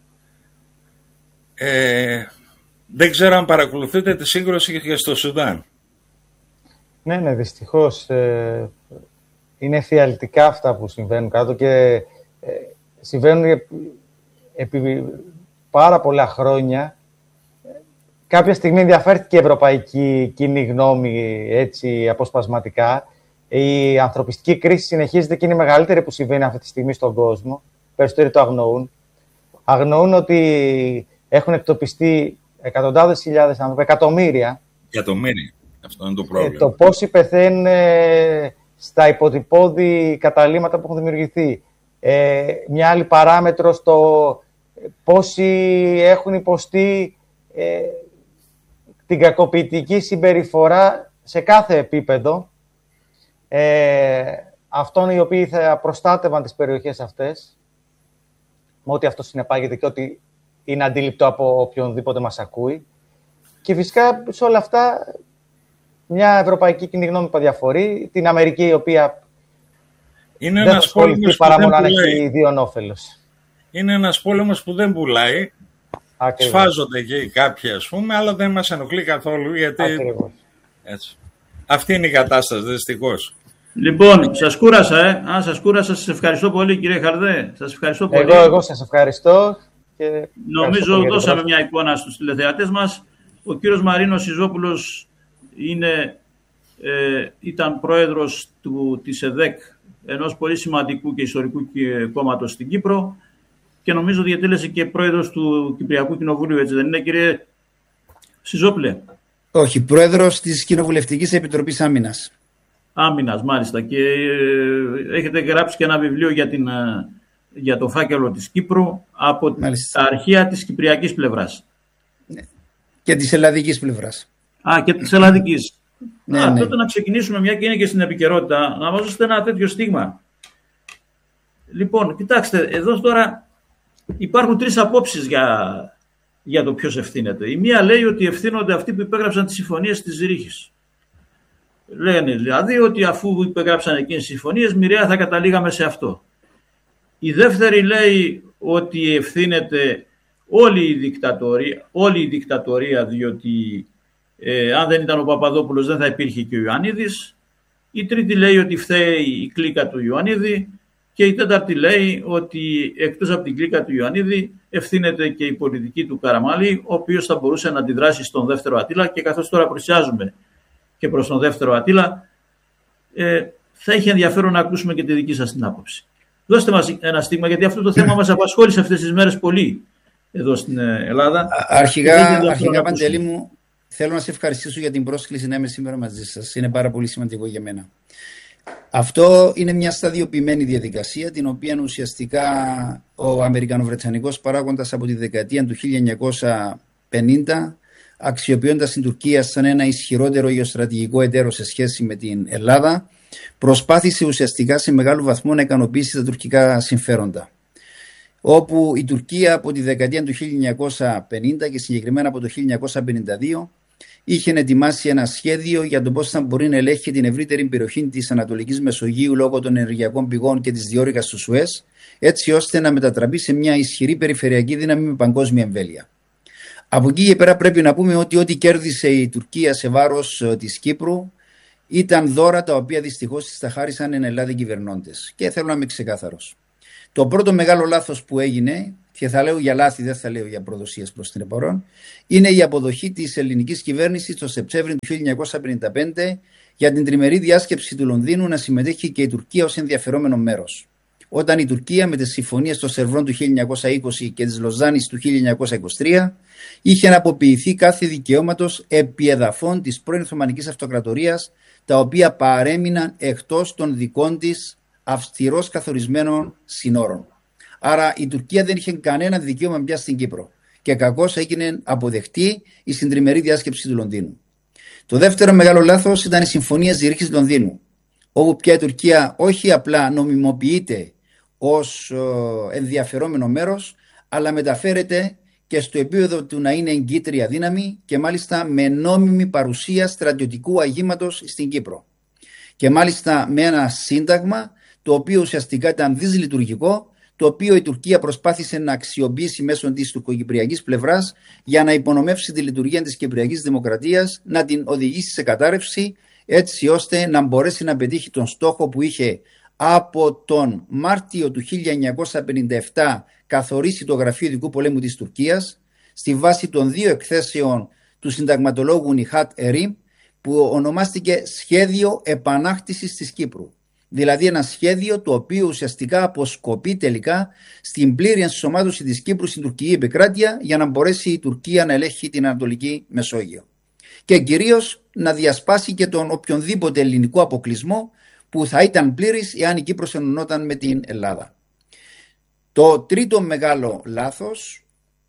Ε, δεν ξέρω αν παρακολουθείτε τη σύγκρουση και στο Σουδάν. Ναι, ναι, δυστυχώς. Ε, είναι φιαλτικά αυτά που συμβαίνουν κάτω και ε, συμβαίνουν επί, επί πάρα πολλά χρόνια. Κάποια στιγμή ενδιαφέρθηκε η ευρωπαϊκή κοινή γνώμη έτσι αποσπασματικά. Η ανθρωπιστική κρίση συνεχίζεται και είναι η μεγαλύτερη που συμβαίνει αυτή τη στιγμή στον κόσμο. Περισσότεροι το αγνοούν. Αγνοούν ότι έχουν εκτοπιστεί εκατοντάδες χιλιάδες άνθρωποι, εκατομμύρια. Εκατομμύρια. Αυτό είναι το πρόβλημα. Ε, το πόσοι πεθαίνουν ε, στα υποτυπώδη καταλύματα που έχουν δημιουργηθεί. Ε, μια άλλη παράμετρο στο πόσοι έχουν υποστεί ε, την κακοποιητική συμπεριφορά σε κάθε επίπεδο. Ε, αυτών οι οποίοι θα προστάτευαν τις περιοχές αυτές, με ό,τι αυτό συνεπάγεται και ότι είναι αντίληπτο από οποιονδήποτε μας ακούει. Και φυσικά σε όλα αυτά μια ευρωπαϊκή κοινή γνώμη που διαφορεί, την Αμερική η οποία είναι δεν θα ασχοληθεί παρά μόνο αν έχει ιδίον όφελος. Είναι ένας πόλεμος που δεν πουλάει. Ακριβώς. Σφάζονται και κάποιοι ας πούμε, αλλά δεν μας ενοχλεί καθόλου γιατί... Έτσι. Αυτή είναι η κατάσταση, δυστυχώς. Λοιπόν, σας κούρασα, ε. Αν σας κούρασα, σας ευχαριστώ πολύ, κύριε Χαρδέ. Σας ευχαριστώ πολύ. Εγώ, εγώ σας ευχαριστώ. Και νομίζω δώσαμε μια εικόνα στους τηλεθεατές μας. Ο κύριος Μαρίνος Ιζόπουλος είναι, ε, ήταν πρόεδρος του, της ΕΔΕΚ, ενός πολύ σημαντικού και ιστορικού κόμματος στην Κύπρο και νομίζω διατέλεσε και πρόεδρος του Κυπριακού Κοινοβουλίου, έτσι δεν είναι, κύριε Σιζόπουλε? Όχι, πρόεδρος της Κοινοβουλευτικής Επιτροπής Άμυνας. Άμυνας, μάλιστα. Και ε, έχετε γράψει και ένα βιβλίο για, την, για το φάκελο της Κύπρου από μάλιστα. τα αρχεία της κυπριακής πλευράς. Ναι. Και της ελλαδικής πλευράς. Α, και της ελλαδικής. Ναι, Α, ναι. τότε να ξεκινήσουμε, μια και είναι και στην επικαιρότητα, να μας δώσετε ένα τέτοιο στίγμα. Λοιπόν, κοιτάξτε, εδώ τώρα υπάρχουν τρεις απόψεις για, για το ποιος ευθύνεται. Η μία λέει ότι ευθύνονται αυτοί που υπέγραψαν τις συμφωνίες της Ζυρίχης. Λένε δηλαδή ότι αφού υπεγράψαν εκείνες τις συμφωνίες, μοιραία θα καταλήγαμε σε αυτό. Η δεύτερη λέει ότι ευθύνεται όλη η δικτατορία, όλη η δικτατορία διότι ε, αν δεν ήταν ο Παπαδόπουλος δεν θα υπήρχε και ο Ιωαννίδης. Η τρίτη λέει ότι φταίει η κλίκα του Ιωαννίδη και η τέταρτη λέει ότι εκτός από την κλίκα του Ιωαννίδη ευθύνεται και η πολιτική του Καραμαλή, ο οποίος θα μπορούσε να αντιδράσει στον δεύτερο Αττήλα και καθώς τώρα πλησιάζουμε και προς τον δεύτερο Αττήλα, ε, θα έχει ενδιαφέρον να ακούσουμε και τη δική σας την άποψη. Δώστε μας ένα στίγμα, γιατί αυτό το θέμα μας απασχόλησε αυτές τις μέρες πολύ εδώ στην Ελλάδα. Αρχικά, αρχικά Παντελή μου, θέλω να σε ευχαριστήσω για την πρόσκληση να είμαι σήμερα μαζί σας. Είναι πάρα πολύ σημαντικό για μένα. Αυτό είναι μια σταδιοποιημένη διαδικασία, την οποία ουσιαστικά ο Αμερικανοβρετανικός παράγοντας από τη δεκαετία του χίλια εννιακόσια πενήντα, αξιοποιώντας την Τουρκία σαν ένα ισχυρότερο γεωστρατηγικό εταίρο σε σχέση με την Ελλάδα, προσπάθησε ουσιαστικά σε μεγάλο βαθμό να ικανοποιήσει τα τουρκικά συμφέροντα. Όπου η Τουρκία από τη δεκαετία του χίλια εννιακόσια πενήντα και συγκεκριμένα από το χίλια εννιακόσια πενήντα δύο είχε ετοιμάσει ένα σχέδιο για το πώς θα μπορεί να ελέγχει την ευρύτερη περιοχή της Ανατολικής Μεσογείου λόγω των ενεργειακών πηγών και της διόρυγας του Σουέζ, έτσι ώστε να μετατραπεί σε μια ισχυρή περιφερειακή δύναμη με παγκόσμια εμβέλεια. Από εκεί και πέρα πρέπει να πούμε ότι ό,τι κέρδισε η Τουρκία σε βάρος της Κύπρου ήταν δώρα τα οποία δυστυχώς τις τα χάρισαν εν Ελλάδα οι κυβερνώντες. Και θέλω να είμαι ξεκάθαρος. Το πρώτο μεγάλο λάθος που έγινε, και θα λέω για λάθη, δεν θα λέω για προδοσίες προς την επαρών, είναι η αποδοχή της ελληνικής κυβέρνησης το Σεπτέμβριο του χίλια εννιακόσια πενήντα πέντε για την τριμερή διάσκεψη του Λονδίνου να συμμετέχει και η Τουρκία ως ενδιαφερόμενο μέρος. Όταν η Τουρκία με τις συμφωνίες των Σερβών του χίλια εννιακόσια είκοσι και της Λοζάνης του χίλια εννιακόσια είκοσι τρία είχε αποποιηθεί κάθε δικαιώματος επί εδαφών της πρώην Οθωμανικής Αυτοκρατορίας, τα οποία παρέμειναν εκτός των δικών της αυστηρώς καθορισμένων συνόρων. Άρα η Τουρκία δεν είχε κανένα δικαίωμα πια στην Κύπρο και κακώς έγινε αποδεκτή η συντριμερή διάσκεψη του Λονδίνου. Το δεύτερο μεγάλο λάθος ήταν η Συμφωνία Ζηρίχης Λονδίνου, όπου πια η Τουρκία όχι απλά νομιμοποιείται ως ενδιαφερόμενο μέρος, αλλά μεταφέρεται και στο επίπεδο του να είναι εγκύτρια δύναμη και μάλιστα με νόμιμη παρουσία στρατιωτικού αγήματος στην Κύπρο. Και μάλιστα με ένα σύνταγμα το οποίο ουσιαστικά ήταν δυσλειτουργικό, το οποίο η Τουρκία προσπάθησε να αξιοποιήσει μέσω της τουρκοκυπριακής πλευράς για να υπονομεύσει τη λειτουργία της κυπριακής δημοκρατίας, να την οδηγήσει σε κατάρρευση, έτσι ώστε να μπορέσει να πετύχει τον στόχο που είχε από τον Μάρτιο του χίλια εννιακόσια πενήντα επτά καθορίσει το Γραφείο Ειδικού Πολέμου της Τουρκίας στη βάση των δύο εκθέσεων του συνταγματολόγου Νιχάτ Ερήμ, που ονομάστηκε Σχέδιο Επανάκτησης της Κύπρου. Δηλαδή ένα σχέδιο το οποίο ουσιαστικά αποσκοπεί τελικά στην πλήρη ενσωμάτωση της Κύπρου στην τουρκική επικράτεια για να μπορέσει η Τουρκία να ελέγχει την Ανατολική Μεσόγειο. Και κυρίως να διασπάσει και τον οποιονδήποτε ελληνικό αποκλεισμό που θα ήταν πλήρης εάν η Κύπρος ενωνόταν με την Ελλάδα. Το τρίτο μεγάλο λάθος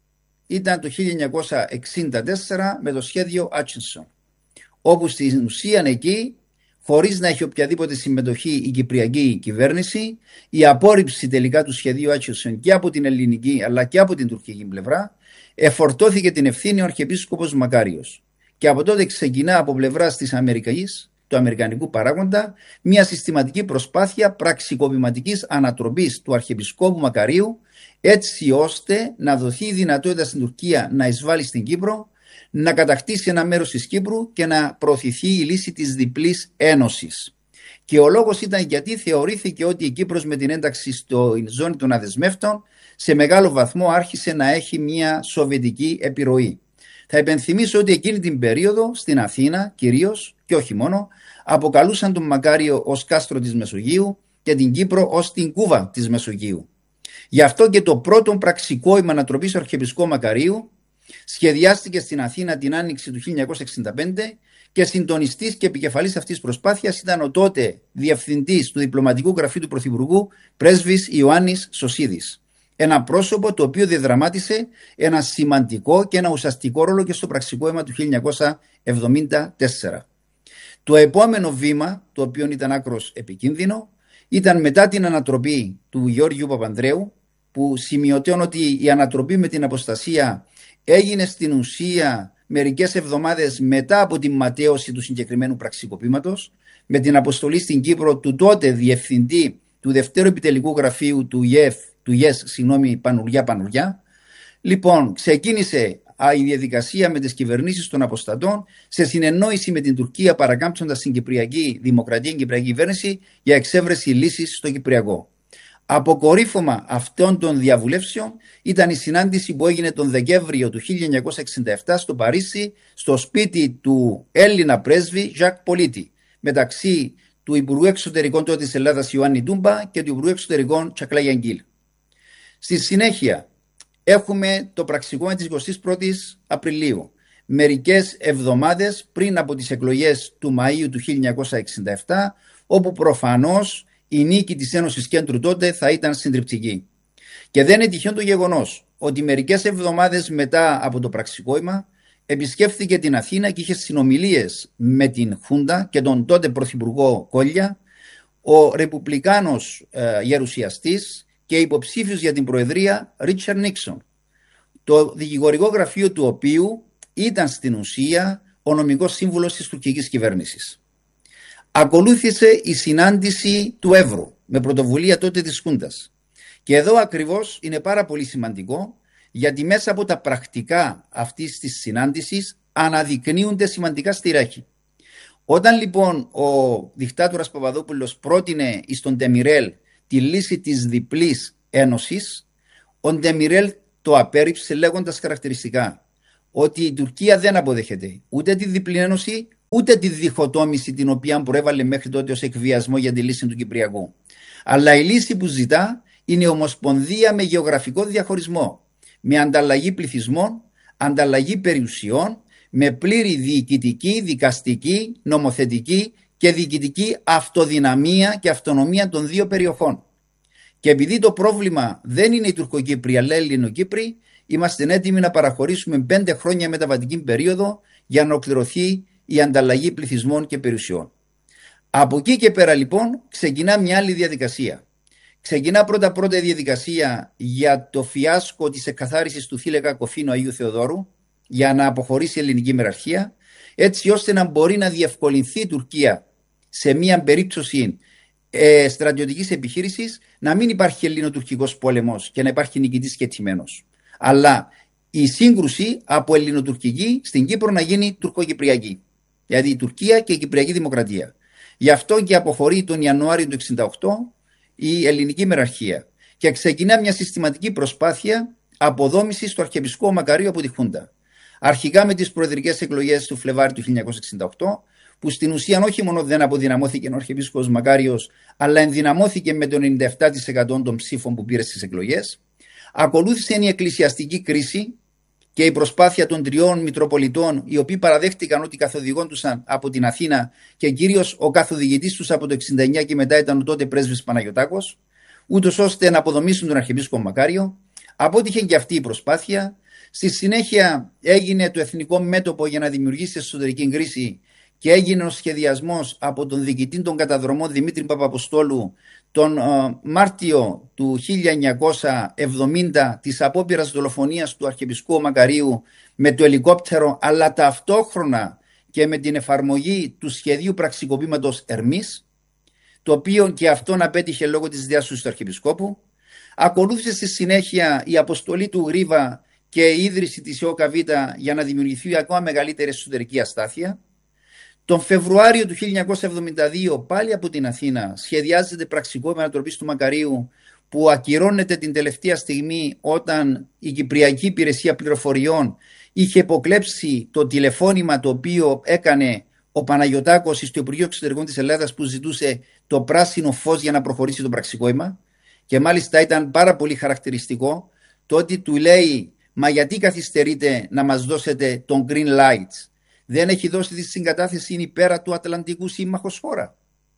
ήταν το χίλια εννιακόσια εξήντα τέσσερα με το σχέδιο Άτσινσον, όπου στην ουσία εκεί, χωρίς να έχει οποιαδήποτε συμμετοχή η κυπριακή κυβέρνηση, η απόρριψη τελικά του σχεδίου Άτσινσον και από την ελληνική αλλά και από την τουρκική πλευρά, εφορτώθηκε την ευθύνη ο Αρχιεπίσκοπος Μακάριος. Και από τότε ξεκινά από πλευράς της Αμερικής, του αμερικανικού παράγοντα, μια συστηματική προσπάθεια πραξικοπηματικής ανατροπής του Αρχιεπισκόπου Μακαρίου, έτσι ώστε να δοθεί η δυνατότητα στην Τουρκία να εισβάλλει στην Κύπρο, να κατακτήσει ένα μέρος της Κύπρου και να προωθηθεί η λύση της διπλής ένωσης. Και ο λόγος ήταν γιατί θεωρήθηκε ότι η Κύπρος με την ένταξη στη ζώνη των αδεσμεύτων σε μεγάλο βαθμό άρχισε να έχει μια σοβιετική επιρροή. Θα υπενθυμίσω ότι εκείνη την περίοδο στην Αθήνα κυρίως και όχι μόνο αποκαλούσαν τον Μακάριο ως κάστρο της Μεσογείου και την Κύπρο ως την Κούβα της Μεσογείου. Γι' αυτό και το πρώτο πραξικόπημα ανατροπής του Αρχιεπισκόπου Μακαρίου σχεδιάστηκε στην Αθήνα την άνοιξη του χίλια εννιακόσια εξήντα πέντε και συντονιστής και επικεφαλής αυτής της προσπάθειας ήταν ο τότε διευθυντής του διπλωματικού γραφείου του Πρωθυπουργού, πρέσβης Ιωάννης Σωσίδης. Ένα πρόσωπο το οποίο διαδραμάτισε ένα σημαντικό και ένα ουσιαστικό ρόλο και στο πραξικόπημα του χίλια εννιακόσια εβδομήντα τέσσερα. Το επόμενο βήμα, το οποίο ήταν άκρος επικίνδυνο, ήταν μετά την ανατροπή του Γεώργιου Παπανδρέου, που σημειωτέων ότι η ανατροπή με την αποστασία έγινε στην ουσία μερικές εβδομάδες μετά από την ματαίωση του συγκεκριμένου πραξικοπήματος, με την αποστολή στην Κύπρο του τότε διευθυντή του Δευτέρου Επιτελικού Γραφείου του ΙΕΦ, του ΙΕΣ, συγγνώμη, Πανουριά Πανουριά. Λοιπόν, ξεκίνησε η διαδικασία με τις κυβερνήσεις των αποστατών σε συνεννόηση με την Τουρκία, παρακάμψοντας την Κυπριακή Δημοκρατία, την Κυπριακή Κυβέρνηση για εξέβρεση λύσης στο Κυπριακό. Αποκορύφωμα αυτών των διαβουλεύσεων ήταν η συνάντηση που έγινε τον Δεκέμβριο του χίλια εννιακόσια εξήντα επτά στο Παρίσι, στο σπίτι του Έλληνα πρέσβη Ζακ Πολίτη, μεταξύ του Υπουργού Εξωτερικών τότε της Ελλάδας Ιωάννη Τούμπα και του Υπουργού Εξωτερικών Τσακλά Γιαγγίλ. Στη συνέχεια έχουμε το πραξικόπημα της εικοστής πρώτης Απριλίου, μερικές εβδομάδες πριν από τις εκλογές του Μαΐου του χίλια εννιακόσια εξήντα επτά, όπου προφανώς η νίκη της Ένωσης Κέντρου τότε θα ήταν συντριπτική. Και δεν είναι τυχαίο το γεγονός ότι μερικές εβδομάδες μετά από το πραξικόπημα επισκέφθηκε την Αθήνα και είχε συνομιλίες με την Χούντα και τον τότε Πρωθυπουργό Κόλλια, ο Ρεπουμπλικάνος ε, γερουσιαστής και υποψήφιος για την Προεδρία Ρίτσαρντ Νίξον, το δικηγορικό γραφείο του οποίου ήταν στην ουσία ο νομικός σύμβουλος της τουρκικής κυβέρνησης. Ακολούθησε η συνάντηση του Εύρου με πρωτοβουλία τότε της Χούντας. Και εδώ ακριβώς είναι πάρα πολύ σημαντικό, γιατί μέσα από τα πρακτικά αυτής της συνάντησης αναδεικνύονται σημαντικά στιράχη. Όταν λοιπόν ο δικτάτορας Παπαδόπουλος πρότεινε στον Ντεμιρέλ τη λύση της διπλής ένωσης, ο Ντεμιρέλ το απέρριψε λέγοντας χαρακτηριστικά ότι η Τουρκία δεν αποδέχεται ούτε τη διπλή ένωση ούτε τη διχοτόμηση την οποία προέβαλε μέχρι τότε ως εκβιασμό για τη λύση του Κυπριακού. Αλλά η λύση που ζητά είναι ομοσπονδία με γεωγραφικό διαχωρισμό, με ανταλλαγή πληθυσμών, ανταλλαγή περιουσιών, με πλήρη διοικητική, δικαστική, νομοθετική και διοικητική αυτοδυναμία και αυτονομία των δύο περιοχών. Και επειδή το πρόβλημα δεν είναι οι Τουρκοκύπροι αλλά οι Ελληνοκύπροι, είμαστε έτοιμοι να παραχωρήσουμε πέντε χρόνια μεταβατική περίοδο για να ολοκληρωθεί η ανταλλαγή πληθυσμών και περιουσιών. Από εκεί και πέρα λοιπόν ξεκινά μια άλλη διαδικασία. Ξεκινά πρώτα-πρώτα η διαδικασία για το φιάσκο της εκκαθάρισης του θύλακα Κοφίνου Αγίου Θεοδόρου για να αποχωρήσει η ελληνική μεραρχία, έτσι ώστε να μπορεί να διευκολυνθεί η Τουρκία σε μια περίπτωση ε, στρατιωτικής επιχείρησης, να μην υπάρχει ελληνοτουρκικός πόλεμος και να υπάρχει νικητής και τιμένος. Αλλά η σύγκρουση από ελληνοτουρκική στην Κύπρο να γίνει τουρκοκυπριακή. Δηλαδή η Τουρκία και η Κυπριακή Δημοκρατία. Γι' αυτό και αποχωρεί τον Ιανουάριο του χίλια εννιακόσια εξήντα οκτώ η ελληνική μεραρχία και ξεκινά μια συστηματική προσπάθεια αποδόμησης του Αρχιεπισκόπου Μακαρίου από τη Χούντα. Αρχικά με τις προεδρικές εκλογές του Φλεβάρι του χίλια εννιακόσια εξήντα οκτώ, που στην ουσία όχι μόνο δεν αποδυναμώθηκε ο Αρχιεπίσκοπος Μακάριος, αλλά ενδυναμώθηκε με το ενενήντα επτά τοις εκατό των ψήφων που πήρε στις εκλογές. Ακολούθησε η εκκλησιαστική κρίση και η προσπάθεια των τριών Μητροπολιτών, οι οποίοι παραδέχτηκαν ότι καθοδηγόντουσαν από την Αθήνα και κυρίως ο καθοδηγητής τους από το εξήντα εννιά και μετά ήταν ο τότε πρέσβης Παναγιωτάκος, ούτως ώστε να αποδομήσουν τον Αρχιεπίσκοπο Μακάριο. Απότυχε και αυτή η προσπάθεια. Στη συνέχεια έγινε το εθνικό μέτωπο για να δημιουργήσει εσωτερική κρίση και έγινε ο σχεδιασμός από τον διοικητή των καταδρομών Δημήτρη Παπαποστόλου τον uh, Μάρτιο του χίλια εννιακόσια εβδομήντα της απόπειρας δολοφονίας του Αρχιεπισκόπου Μακαρίου με το ελικόπτερο, αλλά ταυτόχρονα και με την εφαρμογή του σχεδίου πραξικοπήματος Ερμής, το οποίο και αυτόν απέτυχε λόγω της διάσωσης του Αρχιεπισκόπου. Ακολούθησε στη συνέχεια η αποστολή του Γρίβα και η ίδρυση της ΟΚΒ για να δημιουργηθεί ακόμα μεγαλύτερη εσωτερική αστάθεια. Τον Φεβρουάριο του χίλια εννιακόσια εβδομήντα δύο πάλι από την Αθήνα σχεδιάζεται πραξικόπημα ανατροπής του Μακαρίου, που ακυρώνεται την τελευταία στιγμή όταν η Κυπριακή Υπηρεσία Πληροφοριών είχε υποκλέψει το τηλεφώνημα το οποίο έκανε ο Παναγιωτάκος στο Υπουργείο Εξωτερικών της Ελλάδας, που ζητούσε το πράσινο φως για να προχωρήσει το πραξικόπημα. Και μάλιστα ήταν πάρα πολύ χαρακτηριστικό το ότι του λέει, μα γιατί καθυστερείτε να μας δώσετε τον green lights? Δεν έχει δώσει τη συγκατάθεση είναι πέρα του Ατλαντικού σύμμαχος χώρα,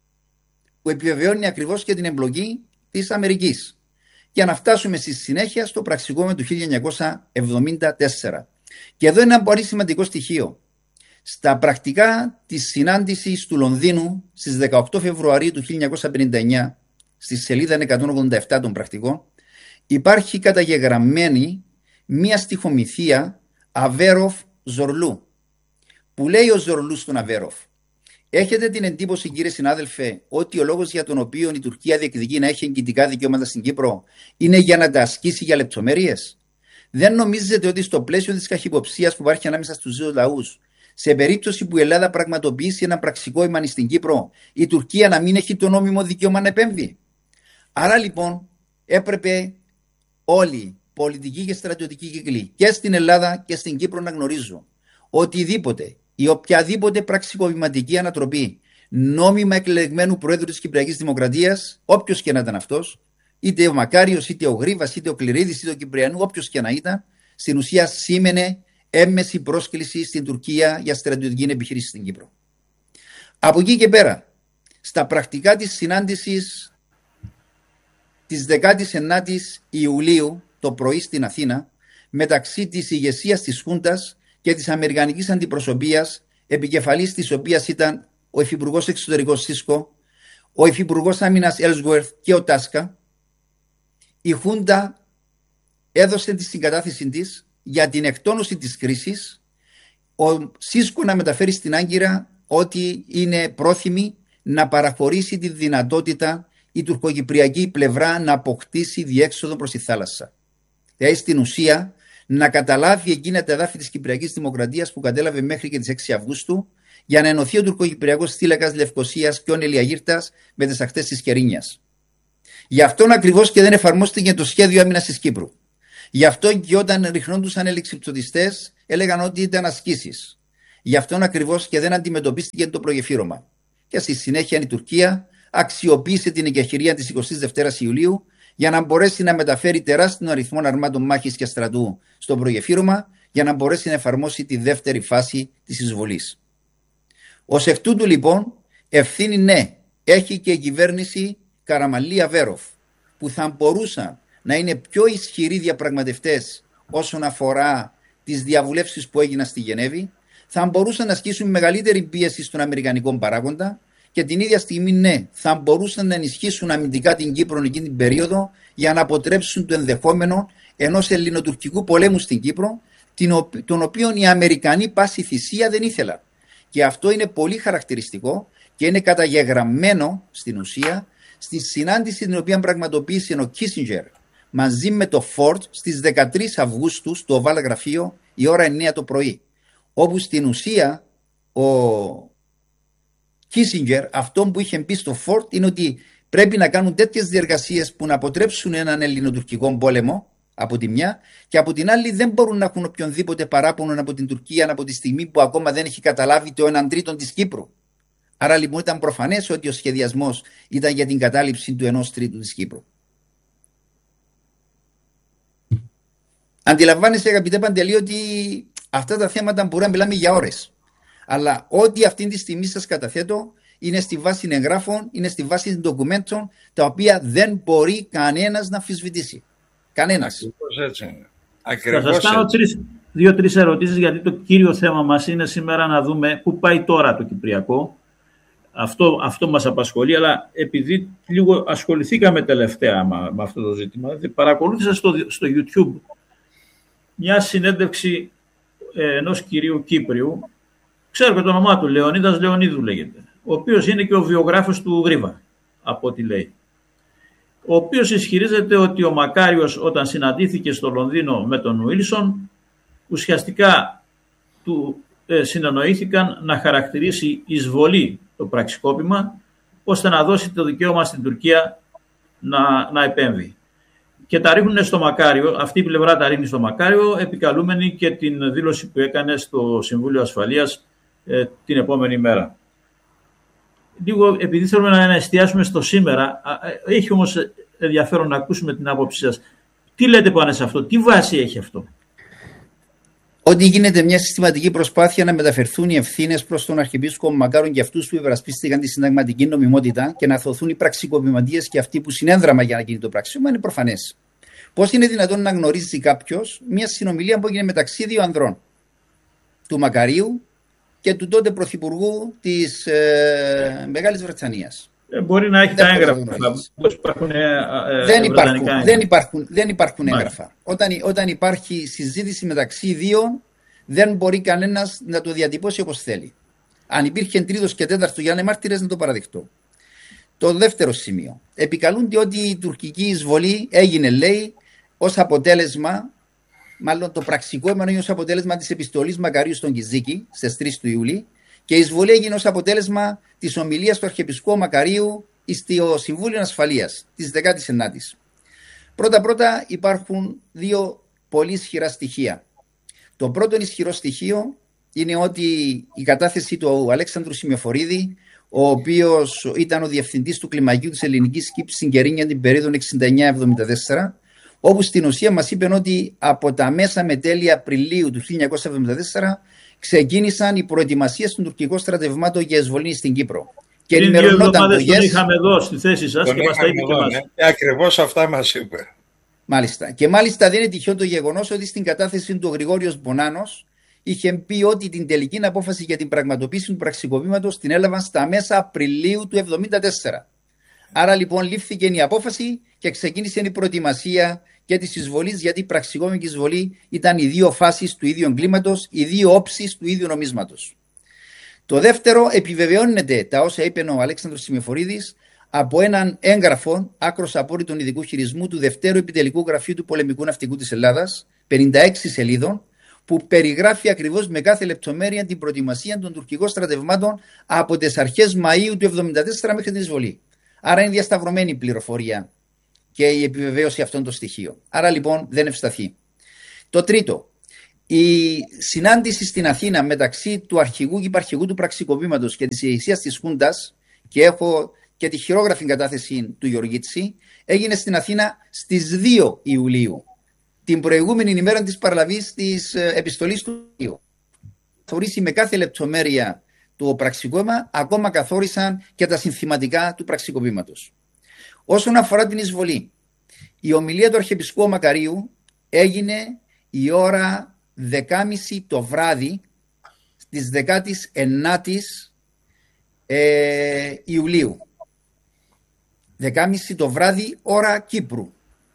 που επιβεβαιώνει ακριβώς και την εμπλοκή της Αμερικής. Για να φτάσουμε στη συνέχεια στο πραξικόπημα του χίλια εννιακόσια εβδομήντα τέσσερα. Και εδώ είναι ένα πολύ σημαντικό στοιχείο. Στα πρακτικά της συνάντησης του Λονδίνου στις δεκαοκτώ Φεβρουαρίου του χίλια εννιακόσια πενήντα εννιά, στη σελίδα εκατόν ογδόντα επτά των πρακτικών, υπάρχει καταγεγραμμένη μία στιχομυθία Αβέροφ-Ζορλού, που λέει ο Ζορλού στον Αβέροφ: έχετε την εντύπωση, κύριε συνάδελφε, ότι ο λόγος για τον οποίο η Τουρκία διεκδικεί να έχει εγκυτικά δικαιώματα στην Κύπρο είναι για να τα ασκήσει για λεπτομέρειες? Δεν νομίζετε ότι στο πλαίσιο της καχυποψίας που υπάρχει ανάμεσα στους δύο λαούς, σε περίπτωση που η Ελλάδα πραγματοποιήσει ένα πραξικόπημα στην Κύπρο, η Τουρκία να μην έχει το νόμιμο δικαίωμα να επέμβει? Άρα λοιπόν έπρεπε όλοι, πολιτικοί και στρατιωτικοί κύκλοι, και στην Ελλάδα και στην Κύπρο, να γνωρίζουν οτιδήποτε ή οποιαδήποτε πραξικοπηματική ανατροπή νόμιμα εκλεγμένου Πρόεδρου της Κυπριακής Δημοκρατίας, όποιος και να ήταν αυτός, είτε ο Μακάριος, είτε ο Γρίβας, είτε ο Κληρίδης, είτε ο Κυπριανού, όποιος και να ήταν, στην ουσία σήμαινε έμμεση πρόσκληση στην Τουρκία για στρατιωτική επιχείρηση στην Κύπρο. Από εκεί και πέρα, στα πρακτικά της συνάντησης της δεκάτη ενάτη Ιουλίου το πρωί στην Αθήνα, μεταξύ της ηγεσίας της Χούντας και της Αμερικανικής Αντιπροσωπείας, επικεφαλής της οποίας ήταν ο Υφυπουργός Εξωτερικός Σίσκο, ο Υφυπουργός Άμυνας Έλσγουερθ και ο Τάσκα, η Χούντα έδωσε τη συγκατάθεσή της για την εκτόνωση της κρίσης, ο Σίσκο να μεταφέρει στην Άγκυρα ότι είναι πρόθυμη να παραχωρήσει τη δυνατότητα η τουρκοκυπριακή πλευρά να αποκτήσει διέξοδο προς τη θάλασσα. Δηλαδή στην ουσία να καταλάβει εκείνα τα εδάφη της Κυπριακής Δημοκρατίας που κατέλαβε μέχρι και τις έξι Αυγούστου για να ενωθεί ο τουρκοκυπριακός θύλακας Λευκωσίας και ο Ελιαγύρτας με τις ακτές της Κερίνιας. Γι' αυτόν ακριβώς και δεν εφαρμόστηκε το σχέδιο άμυνας της Κύπρου. Γι' αυτό και όταν ριχνόντουσαν ελεξιπτωτιστές έλεγαν ότι ήταν ασκήσεις. Γι' αυτόν ακριβώς και δεν αντιμετωπίστηκε το προγεφύρωμα. Και στη συνέχεια η Τουρκία αξιοποίησε την εγκεχηρία της εικοστής δεύτερης Ιουλίου για να μπορέσει να μεταφέρει τεράστιο αριθμό αρμάτων μάχης και στρατού στο προγεφύρωμα για να μπορέσει να εφαρμόσει τη δεύτερη φάση της εισβολής. Ως εκ τούτου λοιπόν ευθύνη ναι έχει και η κυβέρνηση Καραμανλή Αβέροφ, που θα μπορούσαν να είναι πιο ισχυροί διαπραγματευτές όσον αφορά τις διαβουλεύσεις που έγιναν στη Γενέβη, θα μπορούσαν να ασκήσουν μεγαλύτερη πίεση στον αμερικανικό παράγοντα και την ίδια στιγμή ναι, θα μπορούσαν να ενισχύσουν αμυντικά την Κύπρο εκείνη την περίοδο για να αποτρέψουν το ενδεχόμενο ενός ελληνοτουρκικού πολέμου στην Κύπρο, τον οποίο οι Αμερικανοί πάση θυσία δεν ήθελαν. Και αυτό είναι πολύ χαρακτηριστικό και είναι καταγεγραμμένο στην ουσία στη συνάντηση την οποία πραγματοποίησε ο Κίσινγκερ μαζί με το Φόρτ στις δεκατρείς Αυγούστου στο Οβάλ Γραφείο η ώρα εννιά το πρωί, όπου στην ουσία ο Κίσινγκερ αυτό που είχε πει στο Φόρτ είναι ότι πρέπει να κάνουν τέτοιες διεργασίες που να αποτρέψουν έναν ελληνοτουρκικό πόλεμο από τη μια, και από την άλλη δεν μπορούν να έχουν οποιονδήποτε παράπονο από την Τουρκία από τη στιγμή που ακόμα δεν έχει καταλάβει το έναν τρίτον της Κύπρου. Άρα λοιπόν ήταν προφανές ότι ο σχεδιασμός ήταν για την κατάληψη του ενός τρίτου της Κύπρου. Αντιλαμβάνεσαι, αγαπητέ Παντελή, ότι αυτά τα θέματα μπορούμε να μιλάμε για ώρες. Αλλά ό,τι αυτή τη στιγμή σας καταθέτω είναι στη βάση εγγράφων, είναι στη βάση ντοκουμέντων, τα οποία δεν μπορεί κανένας να αμφισβητήσει. Κανένας. Ακριβώς έτσι είναι. Ακριβώς θα σας κάνω δύο-τρεις ερωτήσεις, γιατί το κύριο θέμα μας είναι σήμερα να δούμε πού πάει τώρα το Κυπριακό. Αυτό, αυτό μας απασχολεί, αλλά επειδή λίγο ασχοληθήκαμε τελευταία με, με αυτό το ζήτημα, παρακολούθησα στο, στο YouTube μια συνέντευξη ε, ενός κυρίου Κύπριου, ξέρω και το όνομά του, Λεωνίδας Λεωνίδου λέγεται, ο οποίος είναι και ο βιογράφος του Γρίβα, από ό,τι λέει. Ο οποίος ισχυρίζεται ότι ο Μακάριος όταν συναντήθηκε στο Λονδίνο με τον Ουίλσον, ουσιαστικά του ε, συνεννοήθηκαν να χαρακτηρίσει εισβολή το πραξικόπημα, ώστε να δώσει το δικαίωμα στην Τουρκία να, να επέμβει. Και τα ρίχνουν στο Μακάριο, αυτή η πλευρά τα ρίχνει στο Μακάριο, επικαλούμενη και την δήλωση που έκανε στο Συμβούλιο Ασφαλείας ε, την επόμενη μέρα. Λίγο, επειδή θέλουμε να εστιάσουμε στο σήμερα, έχει όμως ενδιαφέρον να ακούσουμε την άποψή σας. Τι λέτε πάνω σε αυτό, τι βάση έχει αυτό? Ότι γίνεται μια συστηματική προσπάθεια να μεταφερθούν οι ευθύνες προς τον Αρχιεπίσκοπο Μακάριον και αυτούς που υπερασπίστηκαν τη συνταγματική νομιμότητα και να αθωθούν οι πραξικοπηματίες και αυτοί που συνέδραμα για να γίνει το πραξίωμα, είναι προφανές. Πώς είναι δυνατόν να γνωρίζει κάποιος μια συνομιλία που έγινε μεταξύ δύο ανδρών, του Μακαρίου και του τότε Πρωθυπουργού της ε, Μεγάλης Βρετανίας? Ε, μπορεί να έχει δεν τα έγγραφα. Υπάρχουν, ε, ε, δεν, υπάρχουν, δεν υπάρχουν, δεν υπάρχουν έγγραφα. Όταν, όταν υπάρχει συζήτηση μεταξύ δύο, δεν μπορεί κανένας να το διατυπώσει όπως θέλει. Αν υπήρχε τρίτος και τέταρτος για να είναι μάρτυρες, να το παραδεχτώ. Το δεύτερο σημείο. Επικαλούνται ότι η τουρκική εισβολή έγινε, λέει, ως αποτέλεσμα, μάλλον το πραξικόπημα είναι ως αποτέλεσμα της επιστολής Μακαρίου στον Κιζίκη στις τρεις του Ιουλίου, και η εισβολή έγινε ως αποτέλεσμα της ομιλίας του Αρχιεπισκόπου Μακαρίου στο Συμβούλιο Ασφαλείας της δεκάτης ενάτης. Πρώτα-πρώτα υπάρχουν δύο πολύ ισχυρά στοιχεία. Το πρώτο ισχυρό στοιχείο είναι ότι η κατάθεση του Αλέξανδρου Σημειοφορίδη, ο οποίος ήταν ο διευθυντής του κλιμακίου της ελληνικής σκήψης στην Κερίνια την περίοδο εξήντα εννιά εβδομήντα τέσσερα, όπου στην ουσία μας είπε ότι από τα μέσα με τέλη Απριλίου του χίλια εννιακόσια εβδομήντα τέσσερα ξεκίνησαν οι προετοιμασίες των τουρκικών στρατευμάτων για εισβολή στην Κύπρο. Και ενημερωνόταν το ΓΕΣ. Τον είχαμε εδώ στη θέση σας τον και μας τα είπε και εμάς. Ναι. Ακριβώς αυτά μας είπε. Μάλιστα. Και μάλιστα δεν είναι τυχαίο το γεγονός ότι στην κατάθεση του Γρηγόριος Μπονάνος είχε πει ότι την τελική απόφαση για την πραγματοποίηση του πραξικοπήματος την έλαβαν στα μέσα Απριλίου του εβδομήντα τέσσερα. Άρα λοιπόν λήφθηκε η απόφαση και ξεκίνησε η προετοιμασία και τη εισβολή, γιατί η πραξικόπημη εισβολή ήταν οι δύο φάσεις του ίδιου εγκλήματος, οι δύο όψεις του ίδιου νομίσματος. Το δεύτερο επιβεβαιώνεται τα όσα είπε ο Αλέξανδρος Σημειοφορίδης από έναν έγγραφο άκρος απόρριτων ειδικού χειρισμού του Δευτέρου Επιτελικού Γραφείου του Πολεμικού Ναυτικού της Ελλάδας, πενήντα έξι σελίδων, που περιγράφει ακριβώς με κάθε λεπτομέρεια την προετοιμασία των τουρκικών στρατευμάτων από τις αρχές Μαΐου του εβδομήντα τέσσερα μέχρι την εισβολή. Άρα είναι διασταυρωμένη η πληροφορία και η επιβεβαίωση αυτών των στοιχείων. Άρα λοιπόν δεν ευσταθεί. Το τρίτο, η συνάντηση στην Αθήνα μεταξύ του αρχηγού και υπαρχηγού του πραξικοπήματος και της ηγεσίας της Χούντας, και έχω και τη χειρόγραφη κατάθεση του Γεωργίτση, έγινε στην Αθήνα στις δύο Ιουλίου, την προηγούμενη ημέρα της παραλαβής της επιστολής του Ιουλίου. Καθορίσει με κάθε λεπτομέρεια το πραξικόπημα, ακόμα καθόρισαν και τα συνθηματικά του πραξικοπήματος. Όσον αφορά την εισβολή, η ομιλία του Αρχιεπισκόπου Μακαρίου έγινε η ώρα δέκα και μισή το βράδυ της δεκαεννιάτης ε, Ιουλίου. δέκα και μισή το βράδυ ώρα Κύπρου.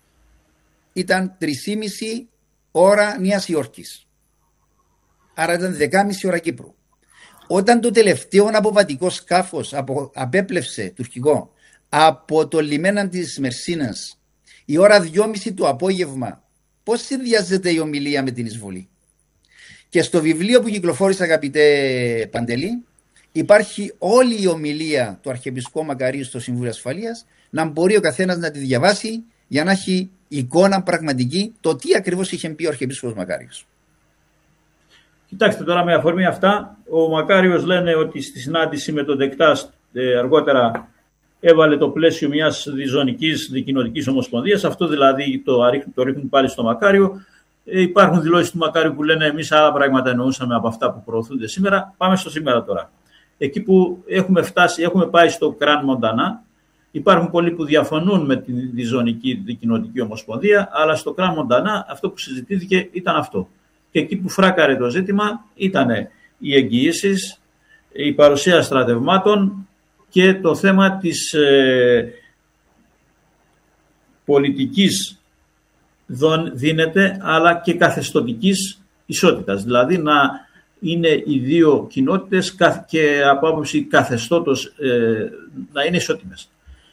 Ήταν τρεις και μισή ώρα Νέας Υόρκης. Άρα ήταν δέκα και μισή ώρα Κύπρου. Όταν το τελευταίο αποβατικό σκάφος απο, απέπλευσε τουρκικό από το λιμένα της Μερσίνας η ώρα δυόμιση το απόγευμα, πώς συνδυάζεται η ομιλία με την εισβολή? Και στο βιβλίο που κυκλοφόρησε, αγαπητέ Παντελή, υπάρχει όλη η ομιλία του Αρχιεπισκόπου Μακαρίου στο Συμβούλιο Ασφαλείας, να μπορεί ο καθένας να τη διαβάσει για να έχει εικόνα πραγματική το τι ακριβώς είχε πει ο Αρχιεπίσκοπος Μακάριος. Κοιτάξτε τώρα, με αφορμή αυτά, ο Μακάριος λένε ότι στη συνάντηση με τον Δεκτάς ε, αργότερα έβαλε το πλαίσιο μιας διζωνικής δικοινοτικής ομοσπονδίας. Αυτό δηλαδή το, το ρίχνουν πάλι στο Μακάριο. Ε, υπάρχουν δηλώσεις του Μακάριου που λένε εμείς άλλα πράγματα εννοούσαμε από αυτά που προωθούνται σήμερα. Πάμε στο σήμερα τώρα. Εκεί που έχουμε φτάσει, έχουμε πάει στο Κραν Μοντανά. Υπάρχουν πολλοί που διαφωνούν με τη διζωνική δικοινοτική ομοσπονδία, αλλά στο Κραν Μοντανά αυτό που συζητήθηκε ήταν αυτό. Και εκεί που φράκαρε το ζήτημα ήταν οι εγγυήσεις, η παρουσία στρατευμάτων και το θέμα της ε, πολιτικής δίνεται, αλλά και καθεστωτικής ισότητας. Δηλαδή να είναι οι δύο κοινότητες και από άποψη καθεστώτος ε, να είναι ισότιμες.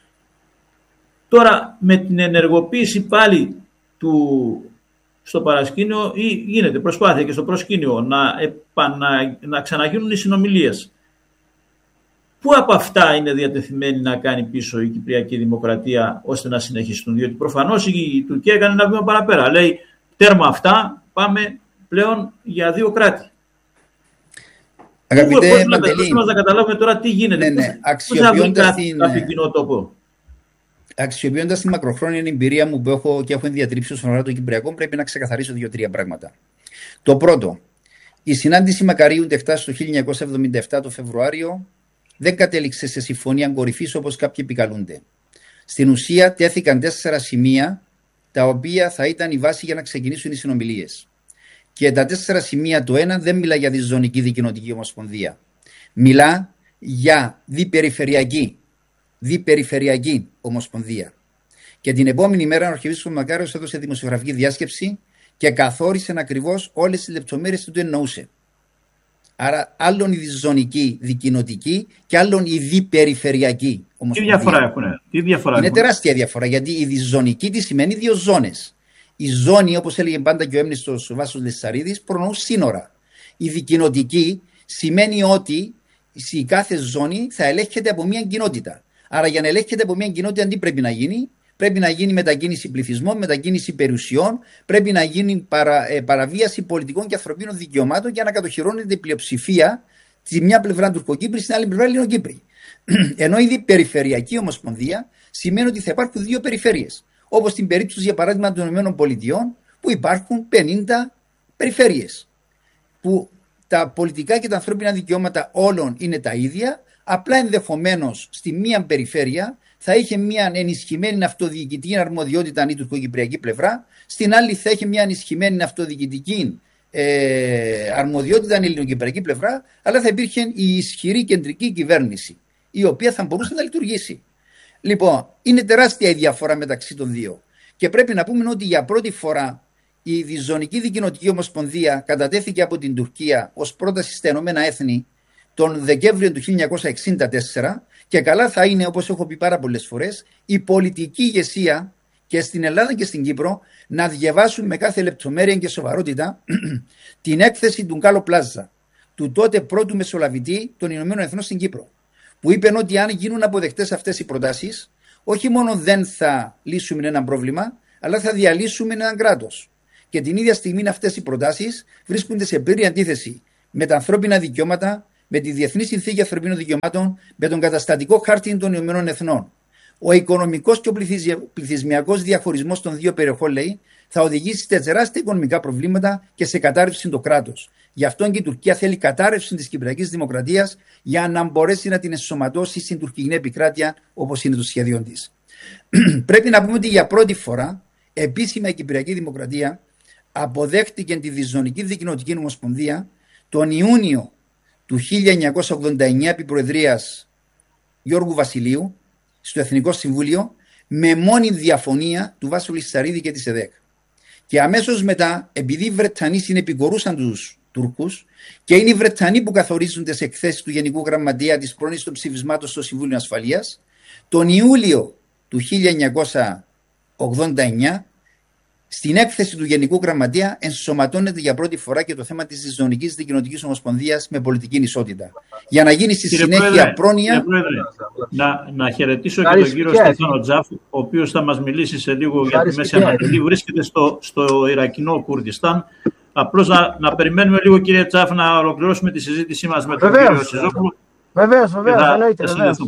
Τώρα με την ενεργοποίηση πάλι του στο παρασκήνιο ή γίνεται προσπάθεια και στο προσκήνιο να, επανα, να ξαναγίνουν οι συνομιλίες. Πού από αυτά είναι διατεθειμένη να κάνει πίσω η Κυπριακή Δημοκρατία ώστε να συνεχιστούν? Διότι προφανώς η Τουρκία έκανε ένα βήμα παραπέρα. Λέει τέρμα αυτά, πάμε πλέον για δύο κράτη. Αγαπητέ Πού, Παντελή, να, να καταλάβουμε τώρα τι γίνεται. Ναι, ναι. Αξιοποιώντας την... κάποιο κοινό τόπο. Αξιοποιώντας τη μακροχρόνια εμπειρία μου που έχω και έχω διατρύψει όσον αφορά το Κυπριακό, πρέπει να ξεκαθαρίσω δύο-τρία πράγματα. Το πρώτο, η συνάντηση Μακαρίου Δεκτάς το χίλια εννιακόσια εβδομήντα επτά το Φεβρουάριο δεν κατέληξε σε συμφωνία κορυφής όπως κάποιοι επικαλούνται. Στην ουσία τέθηκαν τέσσερα σημεία τα οποία θα ήταν η βάση για να ξεκινήσουν οι συνομιλίες. Και τα τέσσερα σημεία, το ένα δεν μιλά για διζωνική δικοινοτική ομοσπονδία. Μιλά για διπεριφερειακή διπεριφερειακή ομοσπονδία. Και την επόμενη μέρα ο Αρχιεπίσκοπος Μακάριος έδωσε δημοσιογραφική διάσκεψη και καθόρισε ακριβώς όλες τις λεπτομέρειες του τι εννοούσε. Άρα, άλλον η διζωνική δικοινοτική και άλλον η διπεριφερειακή ομοσπονδία. Τι διαφορά έχουν? Τι διαφορά Είναι έχουν? τεράστια διαφορά, γιατί η διζωνική τι σημαίνει δύο ζώνες. Η ζώνη, όπως έλεγε πάντα και ο έμνηστος Βάσος Λεσσαρίδης, προνοούν σύνορα. Η δικοινοτική σημαίνει ότι η κάθε ζώνη θα ελέγχεται από μια κοινότητα. Άρα, για να ελέγχεται από μια κοινότητα, τι πρέπει να γίνει? Πρέπει να γίνει μετακίνηση πληθυσμών, μετακίνηση περιουσιών, πρέπει να γίνει παρα, ε, παραβίαση πολιτικών και ανθρωπίνων δικαιωμάτων για να κατοχυρώνεται η πλειοψηφία στη μια πλευρά τουρκοκύπρη, στην άλλη πλευρά Ελληνοκύπρη. Ενώ η διπεριφερειακή ομοσπονδία σημαίνει ότι θα υπάρχουν δύο περιφέρειες. Όπως στην περίπτωση, για παράδειγμα, των ΗΠΑ, που υπάρχουν πενήντα περιφέρειες. Που τα πολιτικά και τα ανθρώπινα δικαιώματα όλων είναι τα ίδια, απλά ενδεχομένως στη μία περιφέρεια θα είχε μια ενισχυμένη αυτοδιοικητική αρμοδιότητα η τουρκοκυπριακή πλευρά, στην άλλη θα είχε μια ενισχυμένη αυτοδιοικητική ε, αρμοδιότητα η ελληνοκυπριακή πλευρά, αλλά θα υπήρχε η ισχυρή κεντρική κυβέρνηση, η οποία θα μπορούσε να λειτουργήσει. Λοιπόν, είναι τεράστια η διαφορά μεταξύ των δύο. Και πρέπει να πούμε ότι για πρώτη φορά η διζωνική δικοινοτική ομοσπονδία κατατέθηκε από την Τουρκία ως πρόταση στα Ηνωμένα Έθνη τον Δεκέμβριο του χίλια εννιακόσια εξήντα τέσσερα, και καλά θα είναι, όπως έχω πει πάρα πολλές φορές, η πολιτική ηγεσία και στην Ελλάδα και στην Κύπρο να διαβάσουν με κάθε λεπτομέρεια και σοβαρότητα την έκθεση του Γκάλο Πλάζα, του τότε πρώτου μεσολαβητή των Ηνωμένων Εθνών στην Κύπρο, που είπε ότι αν γίνουν αποδεκτές αυτές οι προτάσεις, όχι μόνο δεν θα λύσουμε ένα πρόβλημα, αλλά θα διαλύσουμε έναν κράτος. Και την ίδια στιγμή αυτές οι προτάσεις βρίσκονται σε πλήρη αντίθεση με τα ανθρώπινα δικαιώματα, με τη Διεθνή Συνθήκη Ανθρωπίνων Δικαιωμάτων, με τον καταστατικό χάρτη των Ηνωμένων Εθνών. Ο οικονομικός και ο πληθυσμιακός διαχωρισμός των δύο περιοχών, λέει, θα οδηγήσει σε τεράστια οικονομικά προβλήματα και σε κατάρρευση το κράτος. Γι' αυτό και η Τουρκία θέλει κατάρρευση της Κυπριακής Δημοκρατίας για να μπορέσει να την ενσωματώσει στην τουρκική επικράτεια όπως είναι το σχέδιο της. Πρέπει να πούμε ότι για πρώτη φορά επίσημα η Κυπριακή Δημοκρατία αποδέχτηκε τη Διζωνική Δικοινοτική Ομοσπονδία τον Ιούνιο του χίλια εννιακόσια ογδόντα εννέα επί προεδρίας Γιώργου Βασιλείου στο Εθνικό Συμβούλιο, με μόνη διαφωνία του Βάσου Λισσαρίδη και της ΕΔΕΚ. Και αμέσως μετά, επειδή οι Βρετανοί συνεπικορούσαν τους Τούρκους και είναι οι Βρετανοί που καθορίζουν τις εκθέσεις του Γενικού Γραμματεία της πρόνοιας των ψηφισμάτων στο Συμβούλιο Ασφαλείας, τον Ιούλιο του χίλια εννιακόσια ογδόντα εννέα, στην έκθεση του Γενικού Γραμματεία ενσωματώνεται για πρώτη φορά και το θέμα της Διζωνικής Δικοινοτικής Ομοσπονδίας με πολιτική ισότητα. Για να γίνει στη κύριε συνέχεια Πρόεδρε, πρόνοια. Πρόεδρε, να, να χαιρετήσω και τον κύριο Στέφανο Τζάφ, ο οποίος θα μας μιλήσει σε λίγο για τη Μέση Ανατολή. Βρίσκεται στο, στο Ιρακινό Κουρδιστάν. Απλώς να, να περιμένουμε λίγο, κύριε Τζάφ, να ολοκληρώσουμε τη συζήτησή μας με τον βεβαίως, κύριο Σιζόπουλο. Βεβαίως, βεβαίως, εννοείται.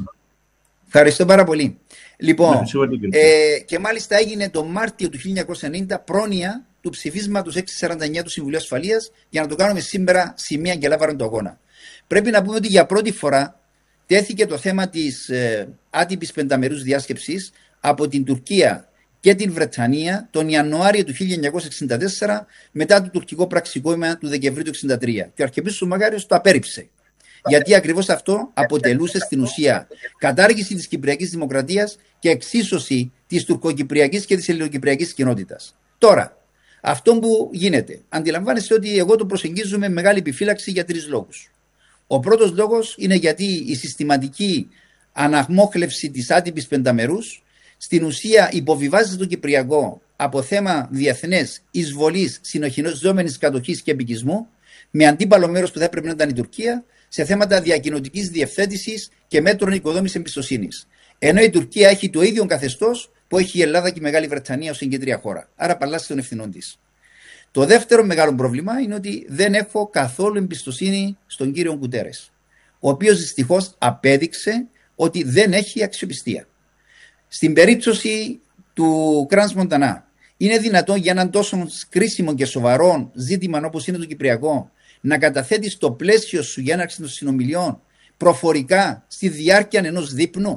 Ευχαριστώ πάρα πολύ. Λοιπόν, ναι, ε, και μάλιστα έγινε το Μάρτιο του χίλια εννιακόσια ενενήντα πρόνοια του ψηφίσματος εξακόσια σαράντα εννέα του Συμβουλίου Ασφαλείας, για να το κάνουμε σήμερα σημεία και λάβαρον το αγώνα. Πρέπει να πούμε ότι για πρώτη φορά τέθηκε το θέμα της ε, άτυπης πενταμερούς διάσκεψης από την Τουρκία και την Βρετανία τον Ιανουάριο του χίλια εννιακόσια εξήντα τέσσερα, μετά το τουρκικό πραξικόπημα του Δεκεμβρίου του χίλια εννιακόσια εξήντα τρία. Και ο Αρχιεπίσκοπος Μαγάριος το απέρριψε. Γιατί ακριβώς αυτό αποτελούσε στην ουσία κατάργηση της Κυπριακής Δημοκρατίας και εξίσωση της τουρκοκυπριακής και της ελληνοκυπριακής κοινότητας. Τώρα, αυτό που γίνεται, αντιλαμβάνεστε ότι εγώ το προσεγγίζω με μεγάλη επιφύλαξη για τρεις λόγους. Ο πρώτος λόγος είναι γιατί η συστηματική αναμόχλευση της άτυπης πενταμερούς στην ουσία υποβιβάζει το Κυπριακό από θέμα διεθνές εισβολής, συνοχιζόμενης κατοχής και επικισμού, με αντίπαλο μέρος που θα έπρεπε να ήταν η Τουρκία, σε θέματα διακοινωτικής διευθέτησης και μέτρων οικοδόμησης εμπιστοσύνης. Ενώ η Τουρκία έχει το ίδιο καθεστώς που έχει η Ελλάδα και η Μεγάλη Βρετανία ως συγκεντρία χώρα. Άρα παλάσει των ευθυνών της. Το δεύτερο μεγάλο πρόβλημα είναι ότι δεν έχω καθόλου εμπιστοσύνη στον κύριο Γκουτέρες, ο οποίος δυστυχώς απέδειξε ότι δεν έχει αξιοπιστία. Στην περίπτωση του Κρανς Μοντανά, είναι δυνατόν για έναν τόσο κρίσιμο και σοβαρό ζήτημα όπως είναι το Κυπριακό να καταθέτει στο πλαίσιο σου για έναρξη των συνομιλιών προφορικά στη διάρκεια ενός δείπνου.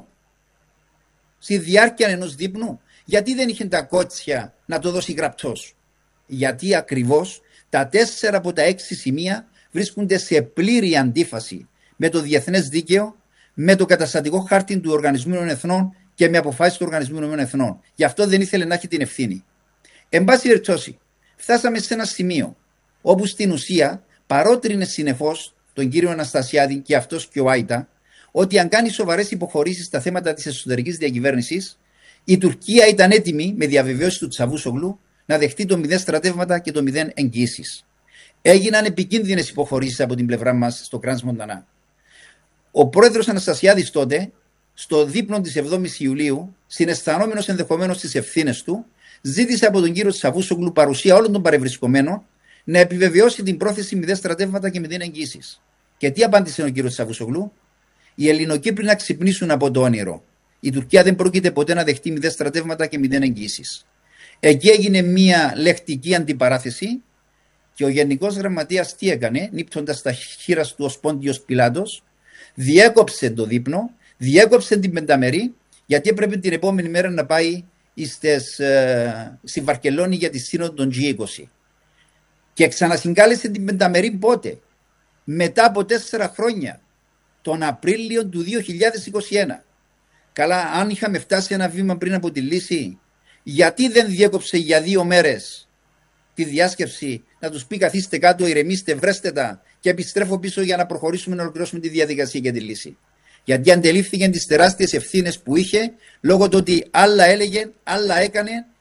Στη διάρκεια ενός δείπνου. Γιατί δεν είχε τα κότσια να το δώσει γραπτός? Γιατί ακριβώς τα τέσσερα από τα έξι σημεία βρίσκονται σε πλήρη αντίφαση με το διεθνές δίκαιο, με το καταστατικό χάρτη του Οργανισμού των Εθνών και με αποφάσεις του Οργανισμού των Εθνών. Γι' αυτό δεν ήθελε να έχει την ευθύνη. Εν πάση περιπτώσει, φτάσαμε σε ένα σημείο όπου στην ουσία παρότρινε συνεχώς τον κύριο Αναστασιάδη και αυτός και ο Άιτα ότι αν κάνει σοβαρές υποχωρήσεις στα θέματα της εσωτερικής διακυβέρνησης, η Τουρκία ήταν έτοιμη με διαβεβαίωση του Τσαβούσογλου να δεχτεί το μηδέν στρατεύματα και το μηδέν εγγυήσεις. Έγιναν επικίνδυνες υποχωρήσεις από την πλευρά μας στο Κρανς Μοντανά. Ο πρόεδρος Αναστασιάδης τότε, στο δείπνο της εβδόμης Ιουλίου, συναισθανόμενος ενδεχομένως τις ευθύνες του, ζήτησε από τον κύριο Τσαβούσογλου παρουσία όλων των παρευρισκομένων να επιβεβαιώσει την πρόθεση μηδέν στρατεύματα και μηδέν εγγύσεις. Και τι απάντησε ο κύριος Τσαβούσογλου? Οι Ελληνοκύπροι να ξυπνήσουν από το όνειρο. Η Τουρκία δεν πρόκειται ποτέ να δεχτεί μηδέν στρατεύματα και μηδέν εγγύσεις. Εκεί έγινε μια λεκτική αντιπαράθεση και ο Γενικός Γραμματείας τι έκανε, νύπτοντας τα χείλη του ως Πόντιος Πιλάτος, διέκοψε το δείπνο, διέκοψε την πενταμερή, γιατί έπρεπε την επόμενη μέρα να πάει στις, ε, στη Βαρκελόνη για τη σύνοδο των τζι είκοσι. Και ξανασυγκάλεσε την πενταμερή πότε? Μετά από τέσσερα χρόνια, τον Απρίλιο του δύο χιλιάδες είκοσι ένα. Καλά, αν είχαμε φτάσει ένα βήμα πριν από τη λύση, γιατί δεν διέκοψε για δύο μέρες τη διάσκεψη, να τους πει καθίστε κάτω, ηρεμήστε, βρέστε τα και επιστρέφω πίσω για να προχωρήσουμε να ολοκληρώσουμε τη διαδικασία για τη λύση? Γιατί αντελήφθηκε τις τεράστιες ευθύνες που είχε λόγω του ότι άλλα έλεγε, άλλα έκανε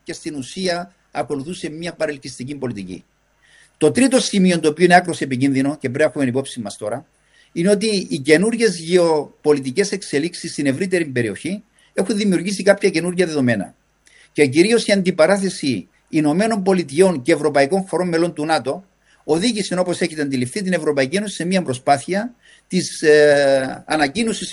και στην ουσία ακολουθούσε μια παρελκυστική πολιτική. Το τρίτο σημείο, το οποίο είναι άκρως επικίνδυνο και πρέπει να έχουμε υπόψη μας τώρα, είναι ότι οι καινούργιες γεωπολιτικές εξελίξεις στην ευρύτερη περιοχή έχουν δημιουργήσει κάποια καινούργια δεδομένα. Και κυρίως η αντιπαράθεση Ηνωμένων Πολιτειών και Ευρωπαϊκών χωρών μελών του ΝΑΤΟ οδήγησε, όπως έχετε αντιληφθεί, την Ευρωπαϊκή Ένωση σε μια προσπάθεια της ε, ανακοίνωσης